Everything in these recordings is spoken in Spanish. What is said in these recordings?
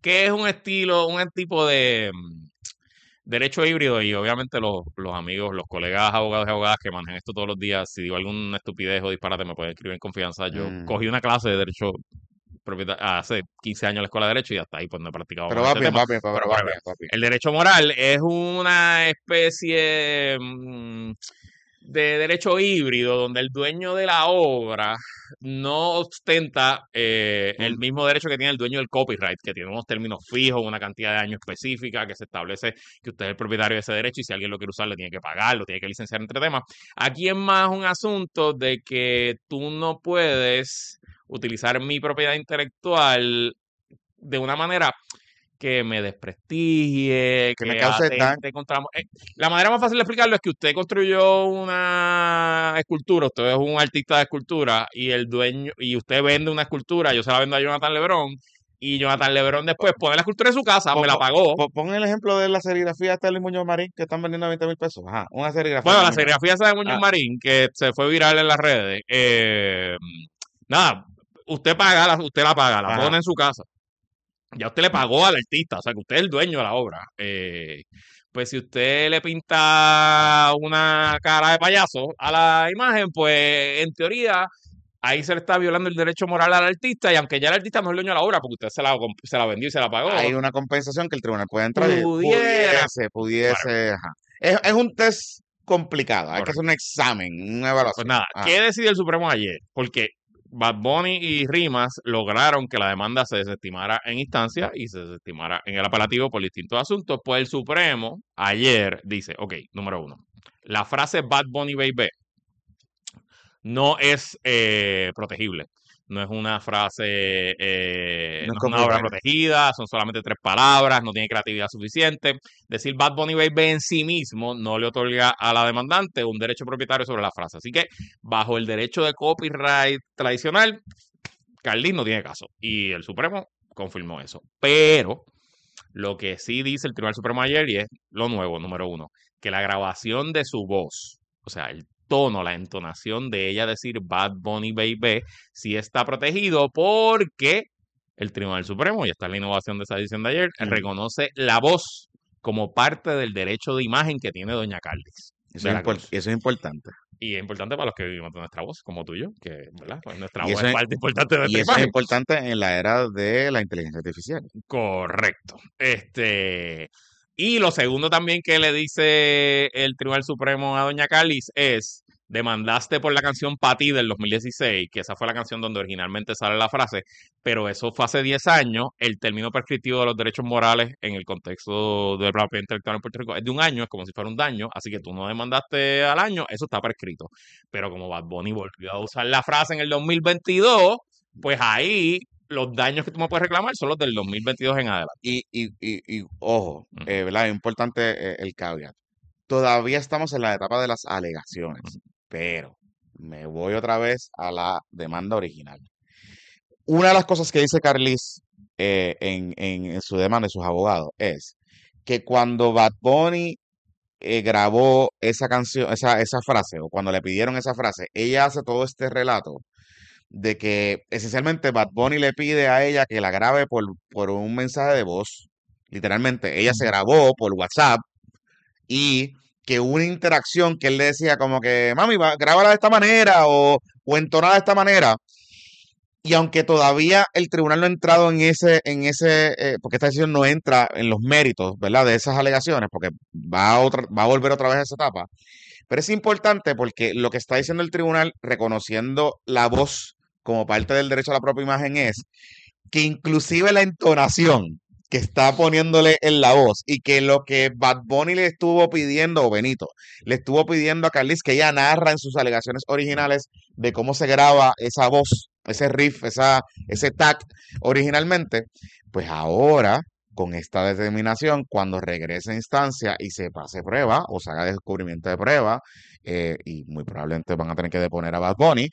¿Qué es un tipo de derecho híbrido? Y obviamente los amigos, los colegas abogados y abogadas que manejan esto todos los días, si digo alguna estupidez o disparate, me pueden escribir en confianza. Yo Mm. cogí una clase de derecho hace 15 años en la escuela de derecho y hasta ahí pues no he practicado Pero más este tema. Pero va whatever. bien, va bien. El derecho moral es una especie de derecho híbrido donde el dueño de la obra no ostenta el Mm. mismo derecho que tiene el dueño del copyright, que tiene unos términos fijos, una cantidad de años específica, que se establece que usted es el propietario de ese derecho y si alguien lo quiere usar le tiene que pagar, lo tiene que licenciar entre temas. Aquí es más un asunto de que tú no puedes utilizar mi propiedad intelectual de una manera que me desprestigie, Que me que cause daño. atente contra... la manera más fácil de explicarlo es que usted construyó una escultura, usted es un artista de escultura y el dueño, y usted vende una escultura, yo se la vendo a Jonathan Lebrón, y Jonathan Lebrón después pone la escultura en su casa, me la pagó. Pon el ejemplo de la serigrafía de Luis Muñoz Marín que están vendiendo a 20.000 pesos. Ajá, una serigrafía Bueno, de la Muñoz. serigrafía esa de Muñoz Ah, Marín, que se fue viral en las redes, nada, usted la paga, la ajá. pone en su casa. Ya usted le pagó al artista, o sea que usted es el dueño de la obra. Pues si usted le pinta una cara de payaso a la imagen, pues en teoría ahí se le está violando el derecho moral al artista y aunque ya el artista no es el dueño de la obra porque usted se la vendió y se la pagó, Hay una compensación que el tribunal puede entrar y pudiera, whatever, pudiese, ajá. Es un test complicado, hay que hacer un correcto. examen, una Pues evaluación. nada, Ajá. ¿qué decidió el Supremo ayer? Porque Bad Bunny y Rimas lograron que la demanda se desestimara en instancia y se desestimara en el apelativo por distintos asuntos. Pues el Supremo ayer dice, ok, número uno, la frase Bad Bunny Baby no es protegible. No es una frase, No es no es una obra copyright. protegida, son solamente tres palabras, no tiene creatividad suficiente. Decir Bad Bunny Baby en sí mismo no le otorga a la demandante un derecho propietario sobre la frase. Así que, bajo el derecho de copyright tradicional, Carlin no tiene caso. Y el Supremo confirmó eso. Pero lo que sí dice el Tribunal Supremo ayer, y es lo nuevo, número uno, que la grabación de su voz, o sea, el tono, la entonación de ella decir Bad Bunny Baby, sí está protegido porque el Tribunal Supremo, y esta es la innovación de esa edición de ayer, Ujú. reconoce la voz como parte del derecho de imagen que tiene Doña Caldis de la Cruz. Eso es importante. Y es importante para los que vivimos de nuestra voz, como tú y yo, que, ¿verdad? Pues nuestra Y voz eso es es, parte importante de y nuestra eso es imagen. importante en la era de la inteligencia artificial. Correcto. Y lo segundo también que le dice el Tribunal Supremo a Doña Calis es, demandaste por la canción Pati del 2016, que esa fue la canción donde originalmente sale la frase, pero eso fue hace 10 años, el término prescriptivo de los derechos morales en el contexto de la propiedad intelectual en Puerto Rico es de un año, es como si fuera un daño, así que tú no demandaste al año, eso está prescrito. Pero como Bad Bunny volvió a usar la frase en el 2022, pues ahí los daños que tú me puedes reclamar son los del 2022 en adelante. Ojo, Ujú, ¿verdad? Es importante el caveat. Todavía estamos en la etapa de las ujú. alegaciones, pero me voy otra vez a la demanda original. Una de las cosas que dice Carlis en su demanda de sus abogados es que cuando Bad Bunny grabó esa canción, esa frase, o cuando le pidieron esa frase, ella hace todo este relato de que esencialmente Bad Bunny le pide a ella que la grabe por un mensaje de voz. Literalmente, ella se grabó por WhatsApp y que hubo una interacción que él le decía como que, mami, grábala de esta manera o entonada de esta manera. Y aunque todavía el tribunal no ha entrado porque esta decisión no entra en los méritos, ¿verdad? De esas alegaciones, porque va a volver otra vez a esa etapa. Pero es importante porque lo que está diciendo el tribunal, reconociendo la voz como parte del derecho a la propia imagen, es que inclusive la entonación que está poniéndole en la voz y que lo que Bad Bunny le estuvo pidiendo, o Benito, le estuvo pidiendo a Carlis que ella narra en sus alegaciones originales de cómo se graba esa voz, ese riff, ese tag originalmente, pues ahora con esta determinación, cuando regrese a instancia y se pase prueba o se haga descubrimiento de prueba, y muy probablemente van a tener que deponer a Bad Bunny,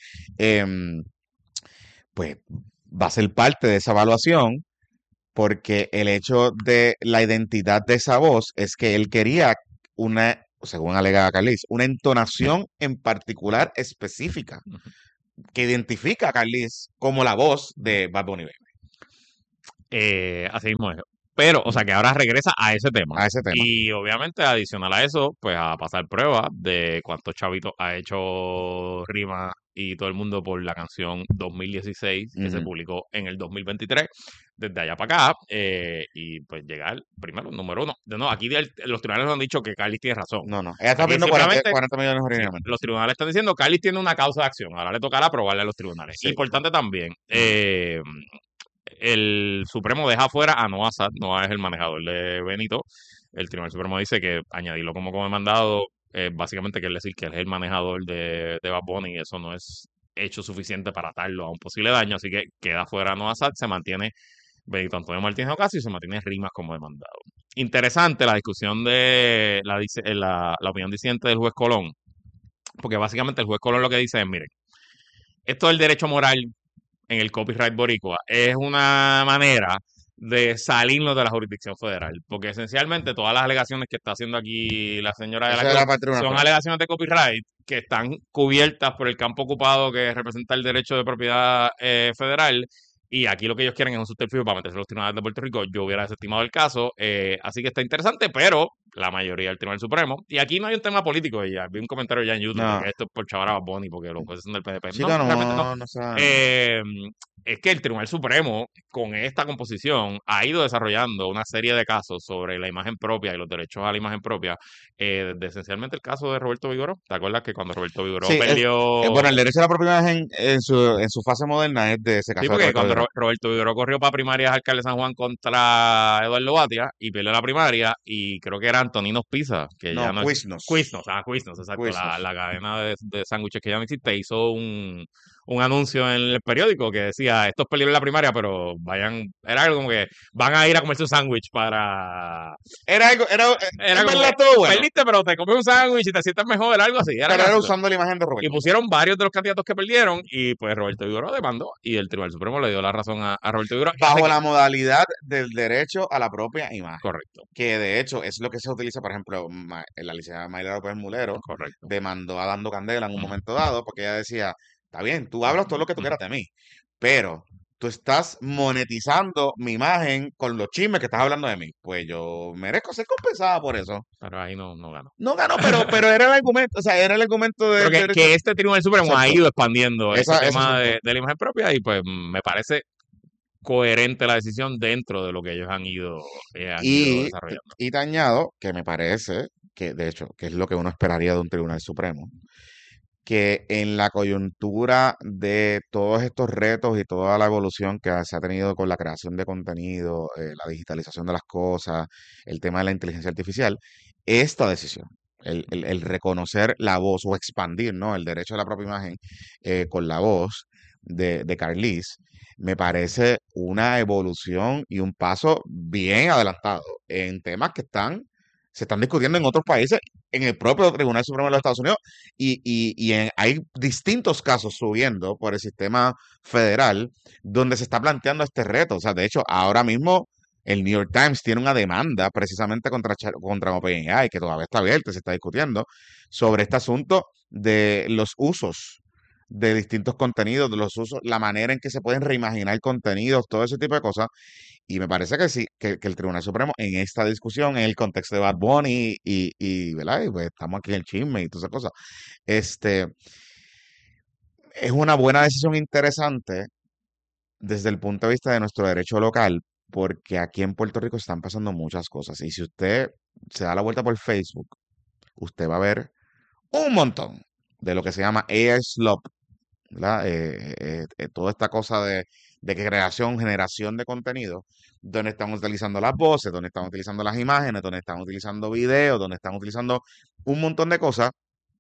pues va a ser parte de esa evaluación porque el hecho de la identidad de esa voz es que él quería según alega Carlis, una entonación en particular específica que identifica a Carlis como la voz de Bad Bunny Baby. Así mismo es. Pero, o sea, Ujú. que ahora regresa a ese tema. A ese tema. Y obviamente, adicional a eso, pues a pasar pruebas de cuántos chavitos ha hecho Rima y todo el mundo por la canción 2016 que se Ujú. publicó en el 2023, desde allá para acá, y pues llegar primero, número uno. De nuevo, aquí los tribunales nos han dicho que Carly tiene razón. No, no. Ella está Aquí pidiendo 40, simplemente 40 millones sí, originalmente, los sí. tribunales están diciendo que Carly tiene una causa de acción. Ahora le tocará aprobarle a los tribunales. Sí. Importante también, Ujú. el Supremo deja fuera a Noah Sad. Noah es el manejador de Benito. El Tribunal Supremo dice que añadirlo como mandado, básicamente quiere decir que él es el manejador de Bad Bunny y eso no es hecho suficiente para atarlo a un posible daño, así que queda fuera Noah Sad, se mantiene Benito Antonio Martínez Ocasio y se mantiene Rimas como demandado. Interesante la discusión de la opinión disidente del juez Colón, porque básicamente el juez Colón lo que dice es, miren, esto del derecho moral en el copyright boricua es una manera de salirnos de la jurisdicción federal, porque esencialmente todas las alegaciones que está haciendo aquí la señora de la Eso era Cruz para el Tribunal son Supremo. alegaciones de copyright que están cubiertas por el campo ocupado que representa el derecho de propiedad federal. Y aquí lo que ellos quieren es un subterfugio para meterse en los tribunales de Puerto Rico. Yo hubiera desestimado el caso, así que está interesante, pero la mayoría del Tribunal Supremo. Y aquí no hay un tema político. Y ya vi un comentario ya en YouTube de No. que esto es por chavar a Bad Bunny porque los jueces son del PNP. No, Chica, realmente no. no, no saben. Eh, es que el Tribunal Supremo, con esta composición, ha ido desarrollando una serie de casos sobre la imagen propia y los derechos a la imagen propia, desde esencialmente el caso de Roberto Vigoró. ¿Te acuerdas que cuando Roberto Vigoró Sí, bueno, perdió? el derecho a la propiedad en su fase moderna es de ese Sí, caso de porque Roberto cuando Vigoró. Roberto Vigoró corrió para primarias alcalde de San Juan contra Eduardo Batia y perdió la primaria, y creo que era Antonino Pizza, que No, ya no es. Quiznos. Quiznos, exacto, la, Quiznos. la cadena de sándwiches que ya no existe, hizo un anuncio en el periódico que decía, esto es peligro en la primaria, pero vayan, era algo como que van a ir a comerse un sándwich para. Era En como verdad que todo bueno, perdiste, pero te comes un sándwich y te sientes mejor, era algo así, era pero era gracioso. usando la imagen de Y Roberto Vigoró. pusieron varios de los candidatos que perdieron y pues Roberto Vigoró demandó y el Tribunal Supremo le dio la razón a Roberto Vigoró y hace Bajo que. la modalidad del derecho a la propia imagen. Correcto, Que de hecho es lo que se utiliza, por ejemplo, la licenciada Mayra López Mulero correcto. demandó a Dando Candela en un Ujú, momento dado, porque ella decía, está bien, tú hablas todo ujú, lo que tú ujú. quieras de mí, pero tú estás monetizando mi imagen con los chismes que estás hablando de mí. Pues yo merezco ser compensada por eso. Pero ahí no ganó. No ganó, pero era el argumento, o sea, era el argumento Pero del que, derecho. que este Tribunal Supremo ha Exacto. ido expandiendo ese Ese tema asunto. de la imagen propia y pues me parece coherente la decisión dentro de lo que ellos han ido Y, desarrollando. y te añado que me parece que, de hecho, que es lo que uno esperaría de un Tribunal Supremo, que en la coyuntura de todos estos retos y toda la evolución que se ha tenido con la creación de contenido, la digitalización de las cosas, el tema de la inteligencia artificial, esta decisión, el reconocer la voz o expandir, ¿no?, el derecho a la propia imagen con la voz de Carlis, me parece una evolución y un paso bien adelantado en temas que se están discutiendo en otros países, en el propio Tribunal Supremo de los Estados Unidos hay distintos casos subiendo por el sistema federal donde se está planteando este reto. O sea, de hecho, ahora mismo el New York Times tiene una demanda precisamente contra OpenAI, que todavía está abierta, se está discutiendo, sobre este asunto de los usos de distintos contenidos, de los usos, la manera en que se pueden reimaginar contenidos, todo ese tipo de cosas. Y me parece que sí, que el Tribunal Supremo en esta discusión, en el contexto de Bad Bunny ¿verdad? Y pues estamos aquí en el chisme y todas esas cosas. Este, es una buena decisión interesante desde el punto de vista de nuestro derecho local, porque aquí en Puerto Rico están pasando muchas cosas. Y si usted se da la vuelta por Facebook, usted va a ver un montón de lo que se llama AI slop, ¿verdad? Toda esta cosa de creación, generación de contenido, donde están utilizando las voces, donde están utilizando las imágenes, donde están utilizando videos, donde están utilizando un montón de cosas,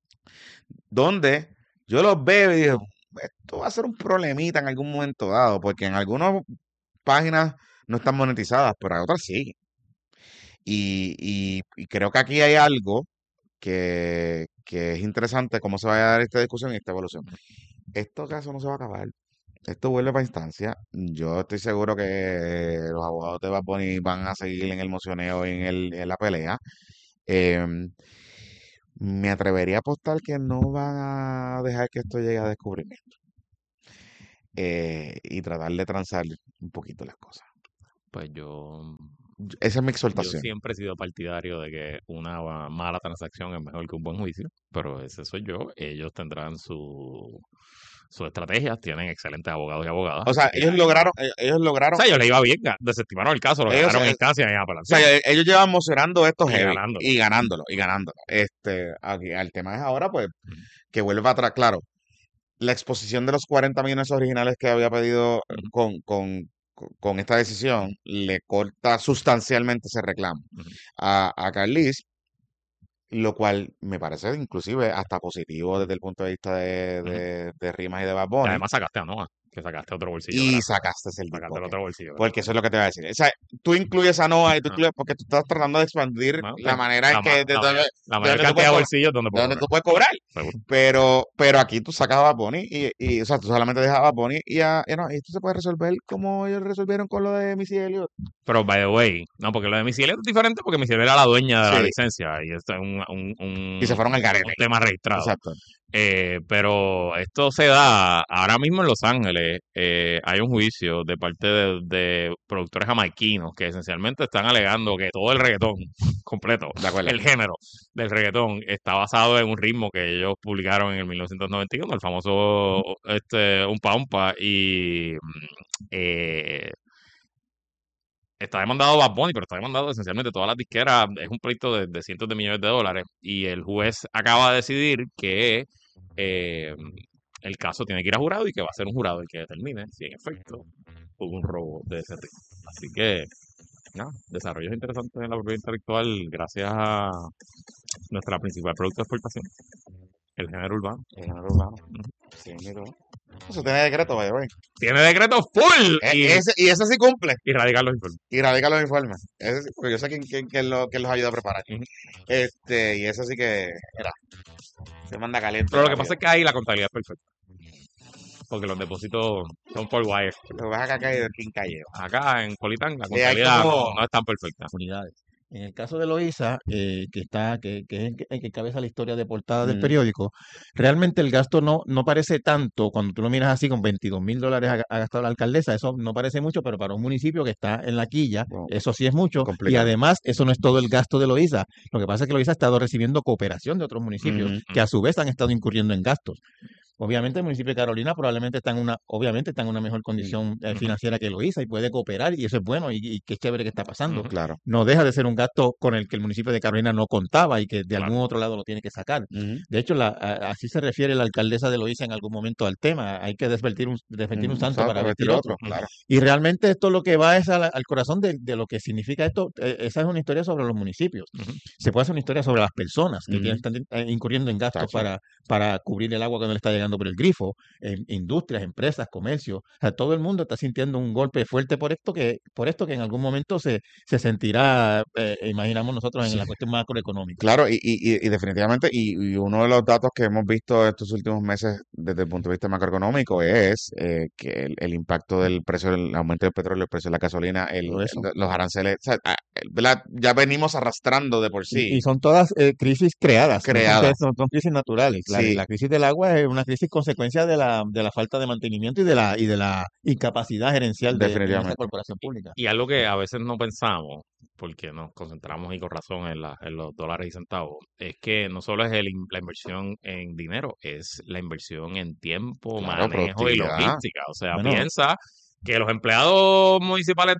donde yo los veo y digo, esto va a ser un problemita en algún momento dado, porque en algunas páginas no están monetizadas, pero hay otras sí. Y creo que aquí hay algo que es interesante cómo se va a dar esta discusión y esta evolución. Esto caso no se va a acabar. Esto vuelve para instancia. Yo estoy seguro que los abogados de Bad Bunny van a seguir en el mocioneo y en la pelea. Em, Me atrevería a apostar que no van a dejar que esto llegue a descubrimiento y tratar de transar un poquito las cosas. Pues yo, Esa es mi yo exhortación. siempre he sido partidario de que una mala transacción es mejor que un buen juicio, pero ese soy yo. Ellos tendrán sus estrategias, tienen excelentes abogados y abogadas. O sea, ellos O lograron, sea, ellos le iba bien, desestimaron el caso, lo ellos, ganaron en instancia y en o sea, apelación ellos llevan mocionando esto y heavy ganándolo. y ganándolo, y ganándolo. Aquí, el tema es ahora, pues, Ujú, que vuelva atrás. Claro, la exposición de los 40 millones originales que había pedido ujú, con esta decisión le corta sustancialmente ese reclamo ujú. a Carlis, lo cual me parece inclusive hasta positivo desde el punto de vista Ujú. de Rimas y de Bad Y Bunny. además sacaste a Noah, que sacaste otro bolsillo Y gratis. sacaste el Deep Sacaste el Pocket. otro bolsillo Porque gratis. eso es lo que te voy a decir. O sea, tú incluyes a Noah y tú Ah, incluyes, porque tú estás tratando de expandir bueno, la manera en que, la de mayor donde tú cantidad puedes de cobrar, bolsillos donde de puedo donde cobrar. tú puedes cobrar. Seguro. Pero aquí tú sacas a Bad Bunny o sea, tú solamente dejas a Bad Bunny y esto se puede resolver como ellos resolvieron con lo de Missy Elliott. Pero, by the way, no, porque lo de Missy Elliott es diferente porque Missy Elliott era la dueña de la Sí, licencia y esto es y se fueron al un garete. tema registrado. Exacto. Pero esto se da ahora mismo en Los Ángeles. Hay un juicio de parte de productores jamaiquinos que esencialmente están alegando que todo el reggaetón completo, De acuerdo. el género del reggaetón, está basado en un ritmo que ellos publicaron en el 1991, el famoso Umpa Umpa, y eh, está demandado Bad Bunny, pero está demandado esencialmente todas las disqueras. Es un pleito de cientos de millones de dólares. Y el juez acaba de decidir que eh, el caso tiene que ir a jurado y que va a ser un jurado el que determine si en efecto hubo un robo de ese tipo. Así que, nada, desarrollos interesantes en la propiedad intelectual gracias a nuestra principal producto de exportación, el género urbano. El género urbano. Ujú. Sí, mira. Eso tiene decreto, by the way. Tiene decreto full Y ese sí cumple. y radical los informes. Y radica los informes. Ese sí, porque yo sé quién los ayuda a preparar. Ujú. Y eso sí que, mira, se manda caliente Pero lo que pasa rápido. es que ahí la contabilidad es perfecta, porque los depósitos son por wire. Lo vas a cacar y del King Calleo. Acá en Colitán la Hay contabilidad como, no es tan perfecta. Unidades. En el caso de Loíza, que es el que encabeza la historia de portada del mm, periódico, realmente el gasto no parece tanto, cuando tú lo miras así, con $22,000 ha gastado la alcaldesa, eso no parece mucho, pero para un municipio que está en la quilla, bueno, eso sí es mucho, y complicado. además eso no es todo el gasto de Loíza. Lo que pasa es que Loíza ha estado recibiendo cooperación de otros municipios, Ujú, que a su vez han estado incurriendo en gastos. Obviamente el municipio de Carolina probablemente obviamente está en una mejor mm, condición Ujú, financiera que Loíza y puede cooperar y eso es bueno y qué chévere que está pasando. ujú, claro. No deja de ser un gasto con el que el municipio de Carolina no contaba y que de claro. algún otro lado lo tiene que sacar. Ujú, De hecho, así se refiere la alcaldesa de Loíza en algún momento al tema. Hay que desvestir un santo para vestir otro. otro, claro. Y realmente esto lo que va es al corazón de lo que significa esto. Esa es una historia sobre los municipios. Ujú. Se puede hacer una historia sobre las personas que Ujú, están incurriendo en gastos chacho. para cubrir el agua cuando le está llegando por el grifo, industrias, empresas, comercio. O sea, todo el mundo está sintiendo un golpe fuerte por esto que en algún momento se sentirá, imaginamos nosotros, en Sí, la cuestión macroeconómica. claro, y definitivamente, y uno de los datos que hemos visto estos últimos meses desde el punto de vista macroeconómico es que el impacto del precio del aumento del petróleo, el precio de la gasolina, Todo eso. los aranceles, o sea, ¿verdad? Ya venimos arrastrando de por Y sí, son todas crisis creadas, creadas. son crisis naturales. Sí, La crisis del agua es una crisis consecuencia de la falta de mantenimiento y de la incapacidad gerencial de nuestra definitivamente. corporación pública. Y algo que a veces no pensamos, porque nos concentramos y con razón en los dólares y centavos, es que no solo es la inversión en dinero, es la inversión en tiempo, Claro, manejo y productividad. logística. O sea, Bueno, piensa que los empleados municipales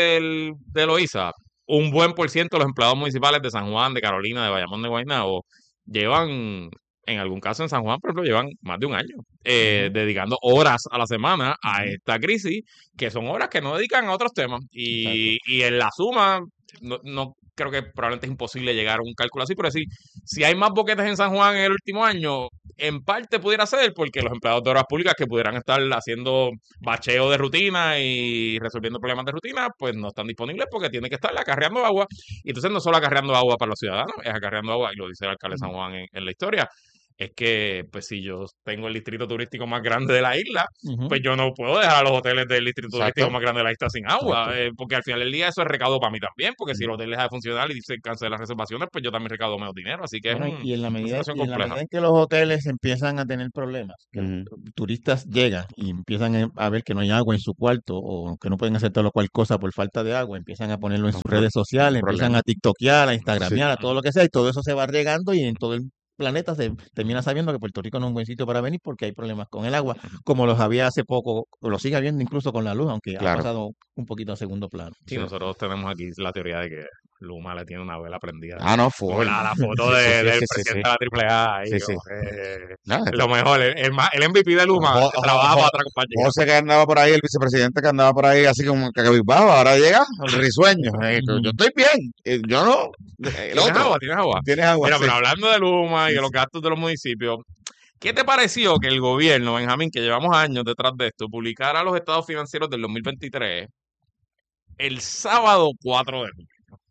de Loíza, un buen por ciento de los empleados municipales de San Juan, de Carolina, de Bayamón, de Guaynabo, llevan, en algún caso en San Juan, por ejemplo, llevan más de un año ujú, dedicando horas a la semana a ujú, esta crisis, que son horas que no dedican a otros temas. exacto. Y en la suma, no creo que probablemente es imposible llegar a un cálculo así, pero sí, si hay más boquetes en San Juan en el último año, en parte pudiera ser porque los empleados de obras públicas que pudieran estar haciendo bacheo de rutina y resolviendo problemas de rutina, pues no están disponibles porque tienen que estar acarreando agua. Y entonces no solo acarreando agua para los ciudadanos, es acarreando agua, y lo dice el alcalde de San Juan en la historia, es que, pues, si yo tengo el distrito turístico más grande de la isla, Ujú. pues yo no puedo dejar a los hoteles del distrito turístico Exacto. más grande de la isla sin agua, Exacto. porque al final del día eso es recaudo para mí también, porque si el Ujú. hotel deja de funcionar y se cancelan las reservaciones, pues yo también recaudo menos dinero, así que es Bueno, y en la una medida, situación y en la compleja. medida en que los hoteles empiezan a tener problemas, que los Ujú. turistas llegan y empiezan a ver que no hay agua en su cuarto o que no pueden hacer tal o cual cosa por falta de agua, empiezan a ponerlo en Es sus redes un sociales, empiezan problema. a TikTokear, a Sí. Instagramear, a todo lo que sea, y todo eso se va regando y en todo el planeta se termina sabiendo que Puerto Rico no es un buen sitio para venir porque hay problemas con el agua, como los había hace poco, o lo sigue habiendo incluso con la luz, aunque ha Claro. pasado un poquito a segundo plano. Sí, Sí. nosotros tenemos aquí la teoría de que Luma le tiene una vela prendida. Ah, no, Como full. la foto Sí, sí, sí, del sí, sí, sí. presidente de la AAA ahí, Sí, sí. como que Nada, lo mejor, el MVP de Luma trabaja para otra compañía. José que andaba por ahí, el vicepresidente que andaba por ahí así como que cabizbajo, ahora llega el risueño. Yo estoy bien, yo no, el ¿Tienes otro. agua? ¿Tienes agua? Tienes agua, Mira, sí. pero hablando de Luma y Sí, de los sí. gastos de los municipios, ¿qué te pareció que el gobierno, Benjamín, que llevamos años detrás de esto, publicara los estados financieros del 2023 el sábado 4 de junio?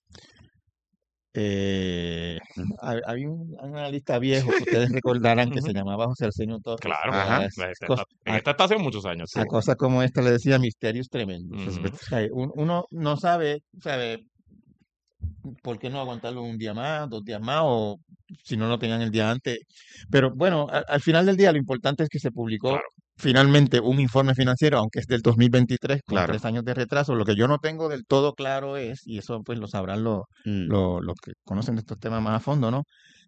Eh, Mm. Había un analista viejo que ustedes recordarán que se Ujú. llamaba José Arsenio Torres, Claro, que Ajá, en esta estación muchos años, sí. sí. a cosas como esta le decía misterios tremendos. Eso es Ujú. O sea, uno no sabe por qué no aguantarlo un día más, 2 días más, o si no lo tenían el día antes. Pero bueno, al final del día lo importante es que se publicó Claro. finalmente un informe financiero, aunque es del 2023, con Claro. 3 años de retraso. Lo que yo no tengo del todo claro es, y eso pues lo sabrán Mm. los que conocen de estos temas más a fondo, ¿no?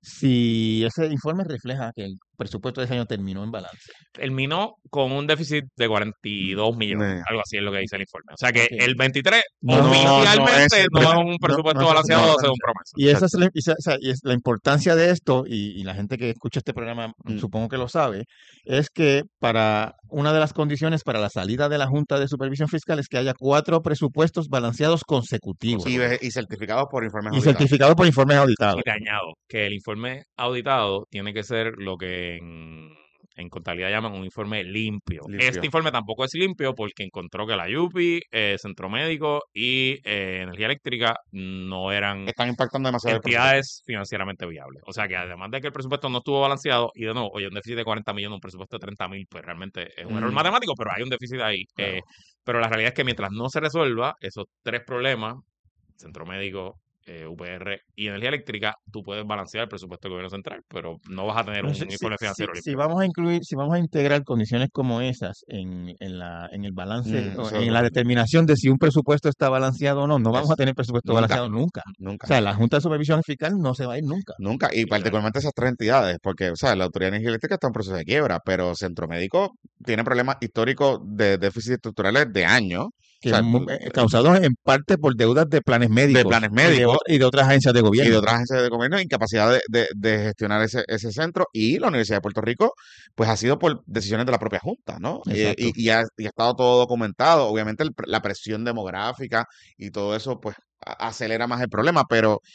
Si ese informe refleja que el presupuesto de ese año terminó en balance. Terminó con un déficit de 42 millones, Ne- algo así es lo que dice el informe. O sea que Ok. el 23 No, No es, oficialmente no es un no presupuesto se terminó balanceado en según balance. promesa. Y esa es exacto. o sea, y es la importancia de esto, y la gente que escucha este programa Mm. supongo que lo sabe, es que para una de las condiciones para la salida de la Junta de Supervisión Fiscal es que haya 4 presupuestos balanceados consecutivos Consecutivo. Y certificados por informes y auditados. certificados por informes Y auditados. te añado que el informe auditado tiene que ser lo que en contabilidad llaman un informe limpio. Este Limpio. informe tampoco es limpio porque encontró que la UPI, Centro Médico y Energía Eléctrica no eran Están impactando demasiado el presupuesto. entidades financieramente viables. O sea que además de que el presupuesto no estuvo balanceado y de nuevo, oye, un déficit de 40 millones, un presupuesto de 30.000, pues realmente es un error Mm, matemático, pero hay un déficit ahí. Claro. Pero la realidad es que mientras no se resuelva esos tres problemas, Centro Médico, UPR y energía eléctrica, tú puedes balancear el presupuesto del gobierno central, pero no vas a tener Bueno, un informe financiero si limpio. vamos a incluir, si vamos a integrar condiciones como esas en el balance, o eso es en lo la que determinación de si un presupuesto está balanceado o no, no vamos a es. tener presupuesto Nunca, balanceado nunca. O nunca, sea, la Junta de Supervisión Fiscal no se va a ir nunca. nunca. Y Y re- particularmente esas tres entidades, porque, o sea, la Autoridad de Energía Eléctrica está en proceso de quiebra, pero Centro Médico tiene problemas históricos de déficit estructurales de años. O sea, Causados en parte por deudas de planes de médicos planes médicos y de otras agencias de y de gobierno. otras agencias de gobierno, incapacidad de gestionar ese centro. Y la Universidad de Puerto Rico, pues ha sido por decisiones de la propia Junta, ¿no? Exacto. Y ha estado todo documentado. Obviamente la presión demográfica y todo eso, pues acelera más el problema,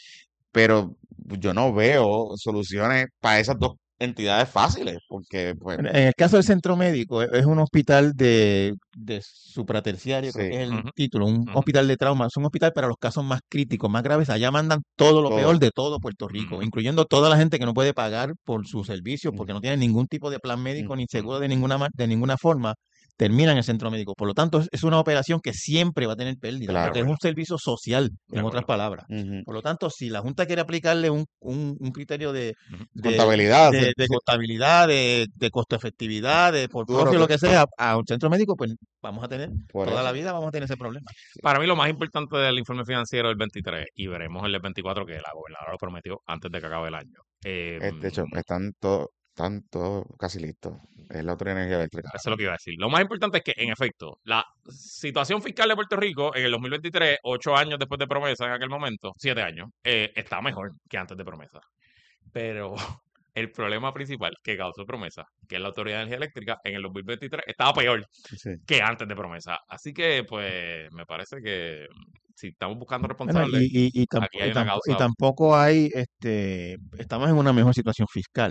pero yo no veo soluciones para esas dos entidades fáciles, porque, pues, En el caso del centro médico, es un hospital de supraterciario, creo sí, que es el Ujú, título, un ujú, hospital de trauma. Es un hospital para los casos más críticos, más graves. Allá mandan todo lo peor todo. de todo Puerto Rico, ujú, incluyendo toda la gente que no puede pagar por sus servicios Mm, porque no tiene ningún tipo de plan médico ni ujú. seguro de ninguna forma. Termina en el centro médico. Por lo tanto, es una operación que siempre va a tener pérdida, De claro. porque es acuerdo, un servicio social, de en otras acuerdo. palabras. Ujú. Por lo tanto, si la Junta quiere aplicarle un criterio Ujú. de, Contabilidad, de contabilidad, de costo efectividad, de por duro, profit, lo que sea, a un centro médico, pues vamos a tener, por toda la eso. vida vamos a tener ese problema. Para mí lo más importante del informe financiero del 23, y veremos el del 24 que la gobernadora lo prometió antes de que acabe el año. De hecho, están todos casi listos. Es la Autoridad de Energía Eléctrica. Eso es lo que iba a decir. Lo más importante es que, en efecto, la situación fiscal de Puerto Rico en el 2023, 8 años después de promesa en aquel momento, 7 años, está mejor que antes de promesa. Pero el problema principal que causó promesa, que es la Autoridad de Energía Eléctrica, en el 2023 estaba peor Sí. que antes de promesa. Así que, pues, me parece que si estamos buscando Bueno, responsables, aquí hay una y causa. tampoco hay, estamos en una mejor situación fiscal,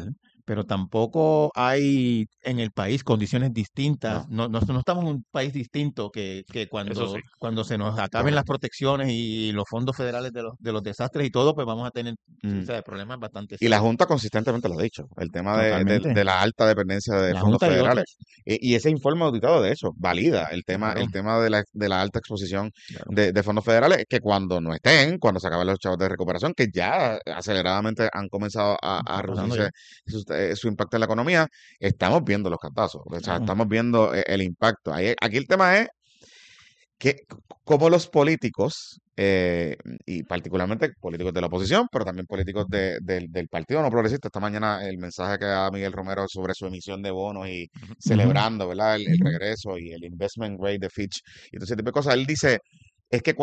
pero tampoco hay en el país condiciones No, distintas. No estamos en un país distinto que Eso sí. cuando se nos acaben las correcto. protecciones y los fondos federales de los desastres y todo, pues vamos a tener, o Mm. sea, problemas bastante Y la serios. Junta consistentemente lo ha dicho, el tema Totalmente. de la alta dependencia de La fondos Junta y federales. otros. Y ese informe auditado, de hecho, valida Claro, el tema de la alta exposición claro. de fondos federales, que cuando no estén, cuando se acaben los chavos de recuperación, que ya aceleradamente han comenzado a Está pasando reducirse ya. su impacto en la economía, estamos viendo los cantazos, o sea, Claro. estamos viendo el impacto. Aquí el tema es que como los políticos, y particularmente políticos de la oposición, pero también políticos del Partido No Progresista, esta mañana el mensaje que da Miguel Romero sobre su emisión de bonos y Ujú. celebrando, ¿verdad? El regreso y el investment grade de Fitch y todo ese tipo de cosas, él dice, es que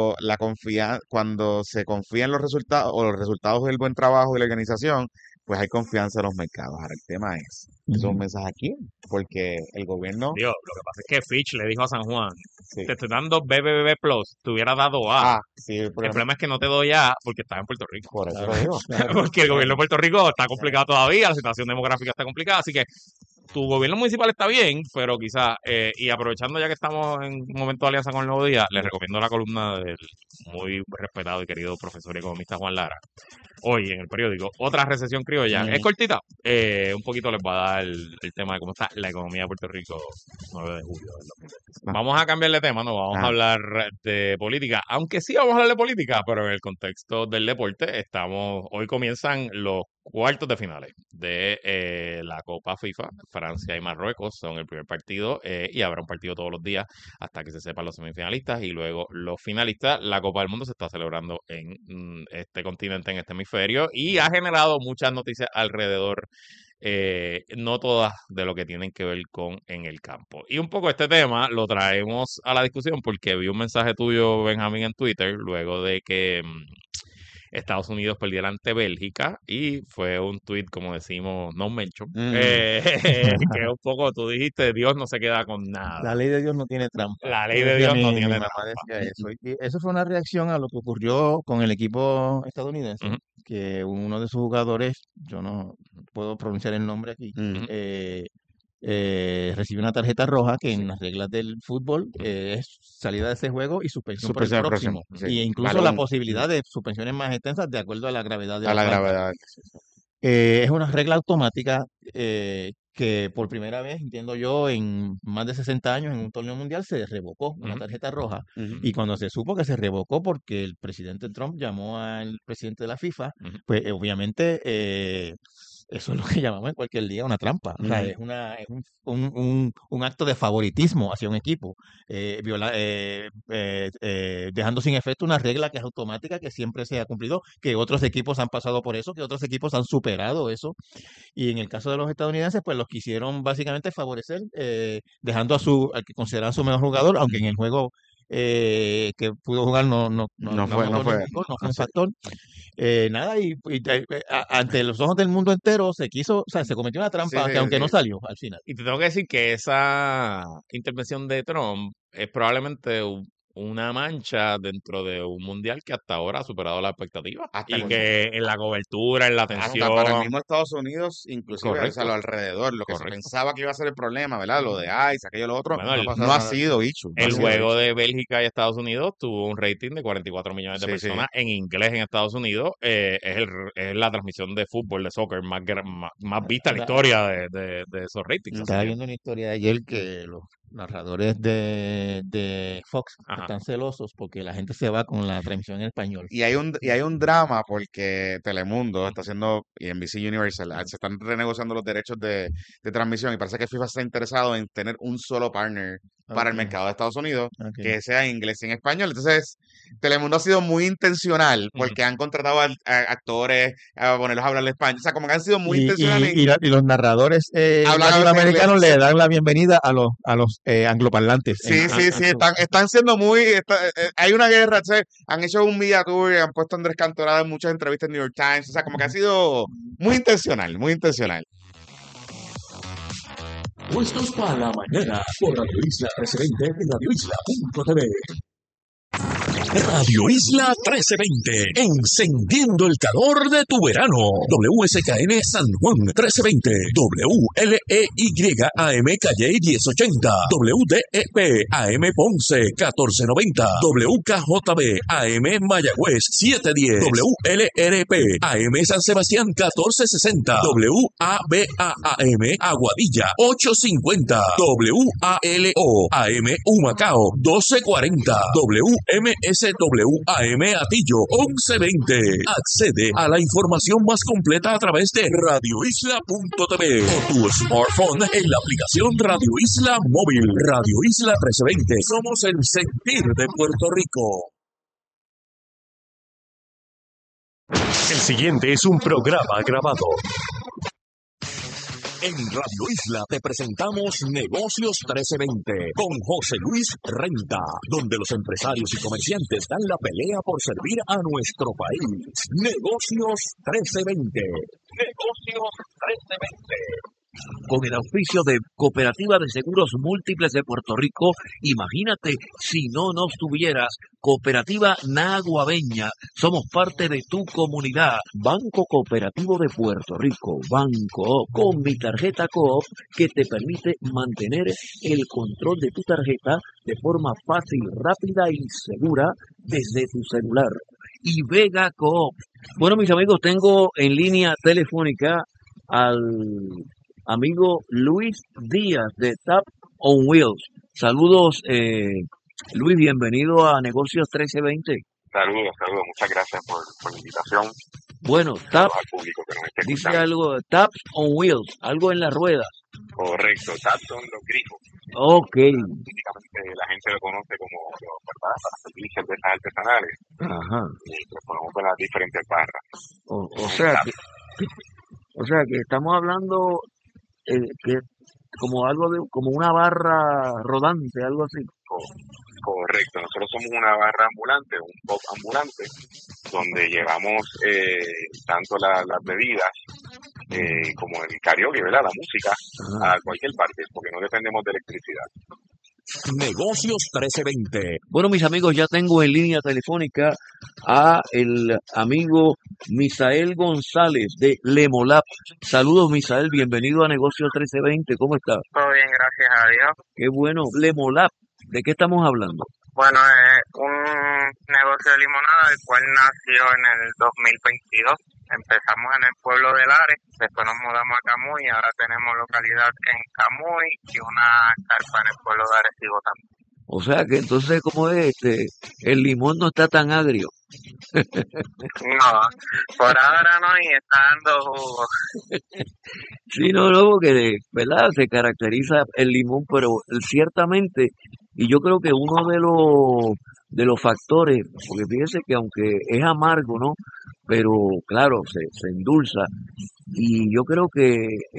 cuando se confía en los resultados o los resultados del buen trabajo de la organización, pues hay confianza en los mercados. Ahora el tema es, ¿eso es un Ujú. mensaje aquí? Porque el gobierno, Dios, lo que pasa es que Fitch le dijo a San Juan, sí. te estoy dando BBB Plus, te hubiera dado A. Sí, el El problema, problema es que no te doy A porque estás en Puerto Rico. por eso Claro, lo digo. claro, Porque el gobierno claro. de Puerto Rico está complicado todavía, la situación demográfica está complicada, así que tu gobierno municipal está bien, pero quizás, y aprovechando ya que estamos en un momento de alianza con el Nuevo Día, les recomiendo la columna del muy respetado y querido profesor y economista Juan Lara, hoy en el periódico, otra recesión criolla. Es cortita, un poquito les va a dar el tema de cómo está la economía de Puerto Rico 9 de julio del 2025. Ah, Vamos a cambiar de tema, no vamos a ah, hablar de política, aunque sí vamos a hablar de política, pero en el contexto del deporte, hoy comienzan los cuartos de finales de la Copa FIFA. Francia y Marruecos son el primer partido y habrá un partido todos los días hasta que se sepan los semifinalistas y luego los finalistas. La Copa del Mundo se está celebrando en este continente, en este hemisferio, y ha generado muchas noticias alrededor, no todas de lo que tienen que ver con en el campo. Y un poco este tema lo traemos a la discusión porque vi un mensaje tuyo, Benjamín, en Twitter, luego de que Estados Unidos perdiera ante Bélgica, y fue un tweet, como decimos, no mention, que un poco tú dijiste, Dios no se queda con La nada. ley de Dios no tiene trampa. La ley Eso de decía Dios no mi tiene mamá trampa. decía eso. Y eso fue una reacción a lo que ocurrió con el equipo estadounidense, Ujú, que uno de sus jugadores, yo no puedo pronunciar el nombre aquí, mm, ujú, recibió una tarjeta roja que sí. en las reglas del fútbol ujú, es salida de ese juego y suspensión por el Suspensión del próximo, próximo. sí. Y incluso Balón, la posibilidad de suspensiones más extensas de acuerdo a la gravedad de a la la falta. gravedad. Sí, sí. Es una regla automática que por primera vez, entiendo yo, en más de 60 años en un torneo mundial se revocó una ujú, tarjeta roja. Ujú. Y cuando se supo que se revocó porque el presidente Trump llamó al presidente de la FIFA, ujú. pues obviamente eso es lo que llamamos en cualquier día una trampa. O sea, Ujú. es un acto de favoritismo hacia un equipo, dejando sin efecto una regla que es automática, que siempre se ha cumplido, que otros equipos han pasado por eso, que otros equipos han superado eso. Y en el caso de los estadounidenses, pues los quisieron básicamente favorecer, dejando al que consideraban su mejor jugador, aunque en el juego que pudo jugar no No fue, no anotó fue, ningún gol, no fue un así. factor. Nada, ante los ojos del mundo entero o sea, se cometió una Sí, trampa sí, que aunque no sí. salió al final. Y te tengo que decir que esa intervención de Trump es probablemente una mancha dentro de un mundial que hasta ahora ha superado la expectativa. Hasta Y el, que en la cobertura, en la hasta para el atención. mismo Estados Unidos, inclusive, o sea, lo Correcto, alrededor, lo que se correcto. pensaba que iba a ser el problema, ¿verdad? Lo de ICE, aquello, lo otro, Bueno, No ha no pasado ha nada de eso. sido issue, no ha el sido juego issue. de Bélgica y Estados Unidos tuvo un rating de 44 millones de Sí, sí. personas en inglés en Estados Unidos. Es la transmisión de fútbol, de soccer más vista en la Ahora, historia de esos ratings. Así estaba que, viendo una historia de ayer que los narradores de Fox ajá. están celosos porque la gente se va con la transmisión en español. Y hay un drama porque Telemundo está haciendo, y NBC Universal, se están renegociando los derechos de transmisión y parece que FIFA está interesado en tener un solo partner para el Ok, mercado de Estados Unidos ok. que sea en inglés y en español. Entonces, Telemundo ha sido muy intencional Ujú. porque han contratado a actores a ponerlos a hablar español. O sea, como que han sido muy intencionales en Y los narradores hablar a veces en inglés. latinoamericanos le dan la bienvenida a los angloparlantes Sí, Ajá. sí, sí, están siendo muy, hay una guerra, ¿sabes? Han hecho un media tour y han puesto a Andrés Cantorada en muchas entrevistas en New York Times, o sea, como que ha sido muy intencional, muy intencional. Puestos para la mañana por Radio Isla, presidente de radioisla.tv. Radio Isla 1320, encendiendo el calor de tu verano. WSKN San Juan 1320, WLEY AM Calle 1080, WDEP AM Ponce 1490, WKJB AM Mayagüez 710, WLRP AM San Sebastián 1460, WABA-AM Aguadilla 850, WALO AM Humacao 1240, WMSW-AM Atillo 1120. Accede a la información más completa a través de radioisla.tv o tu smartphone en la aplicación Radio Isla Móvil. Radio Isla 1320. Somos el sentir de Puerto Rico. El siguiente es un programa grabado. En Radio Isla te presentamos Negocios 1320 con José Luis Renta, donde los empresarios y comerciantes dan la pelea por servir a nuestro país. Negocios 1320. Negocios 1320. Con el auspicio de Cooperativa de Seguros Múltiples de Puerto Rico, imagínate si no nos tuvieras. Cooperativa Naguabeña, somos parte de tu comunidad. Banco Cooperativo de Puerto Rico, Banco, con mi tarjeta Coop, que te permite mantener el control de tu tarjeta de forma fácil, rápida y segura desde tu celular. Y Vega Coop. Bueno, mis amigos, tengo en línea telefónica al amigo Luis Díaz de Tap on Wheels. Saludos, Luis, bienvenido a Negocios 1320. Saludos, muchas gracias por la invitación. Bueno, Tap, al público que nos esté dice escuchando. algo, Taps on Wheels, algo en las ruedas. Correcto, taps son los grifos. Ok, Típicamente la gente lo conoce como ¿verdad? Para servir cervezas artesanales. ajá. Y los ponemos con las diferentes barras. O sea que estamos hablando que como algo de, como una barra rodante, algo así. Correcto, nosotros somos una barra ambulante, un pop ambulante, donde llevamos tanto las bebidas como el karaoke, ¿verdad? La música, a cualquier parte, porque no dependemos de electricidad. Negocios 1320. Bueno, mis amigos, ya tengo en línea telefónica a el amigo Misael González de Lemolab. Saludos, Misael, bienvenido a Negocios 1320. ¿Cómo está? Todo bien, gracias a Dios. Qué bueno. Lemolab, ¿de qué estamos hablando? Bueno, es un negocio de limonada, el cual nació en el 2022. Empezamos en el pueblo de Lares, después nos mudamos a Camuy, ahora tenemos localidad en Camuy y una carpa en el pueblo de Arecibo también. O sea que entonces, ¿cómo es? El limón no está tan agrio. No, por ahora no, y está dando jugo. Sí, no, porque, ¿verdad? Se caracteriza el limón, pero ciertamente, y yo creo que uno de los factores, porque fíjese que aunque es amargo, ¿no? Pero claro, se endulza, y yo creo que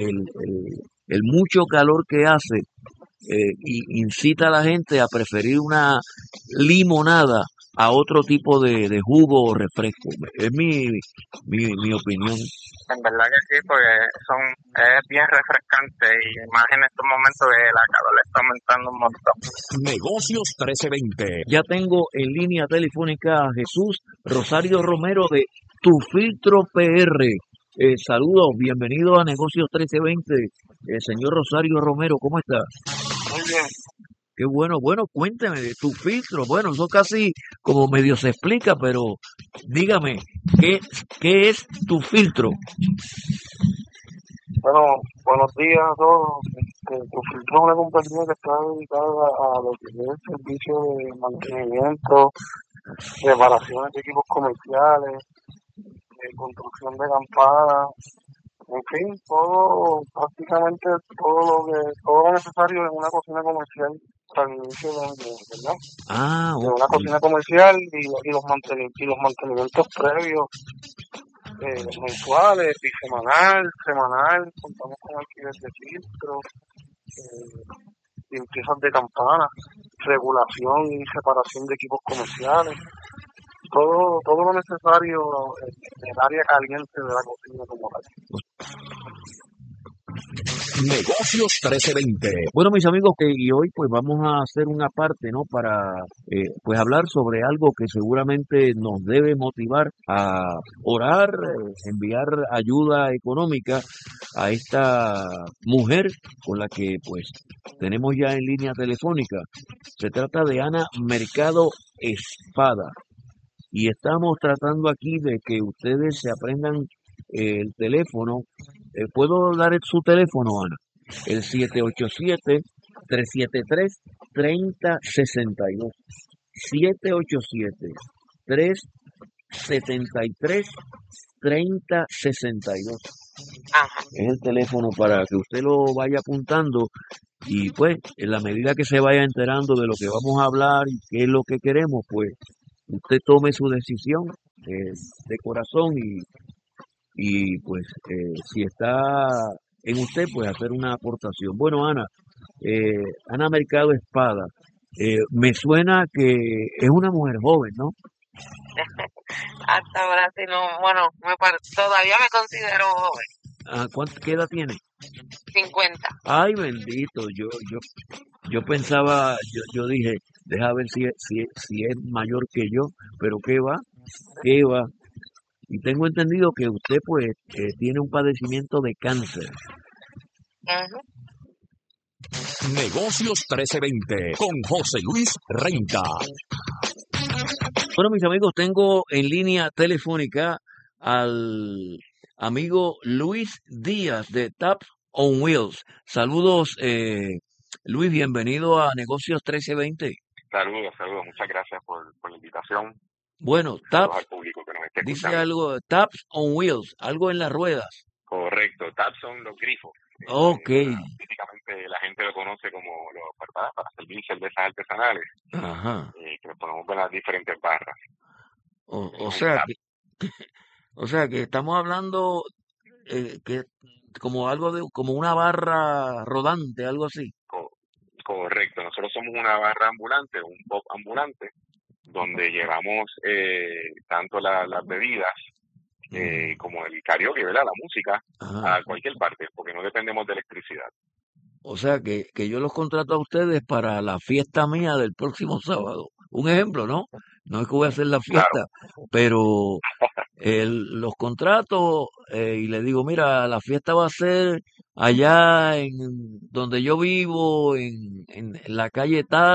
el mucho calor que hace incita a la gente a preferir una limonada a otro tipo de jugo o refresco. Es mi opinión. En verdad que sí, porque es bien refrescante y más en estos momentos que la calor le está aumentando un montón. Negocios 1320. Ya tengo en línea telefónica a Jesús Rosario Romero de Tu Filtro PR. Saludos, bienvenido a Negocios 1320. Señor Rosario Romero, ¿cómo está? Muy bien. Qué bueno, cuénteme de Tu Filtro. Bueno, eso casi como medio se explica, pero dígame, ¿qué es Tu Filtro? Bueno, buenos días a todos. Tu Filtro es una compañía que está dedicada a lo que es el servicio de mantenimiento, reparaciones de equipos comerciales, construcción de campanas, en fin, prácticamente todo lo necesario en una cocina comercial para el inicio de año, ¿verdad? Ah, de una cocina comercial y los mantenimientos previos, mensuales, bisemanal, semanal, contamos con alquiler de filtro, limpiezas de campanas, regulación y separación de equipos comerciales. Todo lo necesario en el área caliente de la cocina como tal. Negocios 1320. Bueno, mis amigos, y hoy pues vamos a hacer una parte, ¿no? Para pues hablar sobre algo que seguramente nos debe motivar a orar, enviar ayuda económica a esta mujer con la que pues tenemos ya en línea telefónica. Se trata de Ana Mercado Espada. Y estamos tratando aquí de que ustedes se aprendan el teléfono. ¿Puedo dar su teléfono, Ana? El 787-373-3062. 787-373-3062. Ajá. Es el teléfono para que usted lo vaya apuntando y pues en la medida que se vaya enterando de lo que vamos a hablar y qué es lo que queremos, pues usted tome su decisión de corazón y pues si está en usted, pues hacer una aportación. Bueno, Ana, Ana Mercado Espada, me suena que es una mujer joven, ¿no? Hasta ahora sí no, bueno, todavía me considero joven. ¿Qué edad tiene? 50. Ay, bendito, yo pensaba, yo dije, deja ver si es mayor que yo, pero qué va. Y tengo entendido que usted pues tiene un padecimiento de cáncer. Ujú. Negocios 1320 con José Luis Renta. Bueno, mis amigos, tengo en línea telefónica al amigo Luis Díaz de Taps on Wheels. Saludos, Luis, bienvenido a Negocios 1320. Saludos, muchas gracias por la invitación. Bueno, Saludos Taps, al público que nos esté dice escuchando. algo, Taps on Wheels, algo en las ruedas. Correcto, taps son los grifos. Ok, Típicamente la gente lo conoce como para servir cervezas artesanales, ajá. que le ponemos con las diferentes barras. O Un sea tap. o sea que estamos hablando que como como una barra rodante, algo así. Correcto, nosotros somos una barra ambulante, un pop ambulante, donde llevamos tanto las bebidas como el karaoke, ¿verdad? La música, Ajá. a cualquier parte, porque no dependemos de electricidad. O sea que yo los contrato a ustedes para la fiesta mía del próximo sábado. Un ejemplo, ¿no? No es que voy a hacer la Claro, fiesta, pero los contrato y le digo, mira, la fiesta va a ser allá en donde yo vivo, en la calle tal,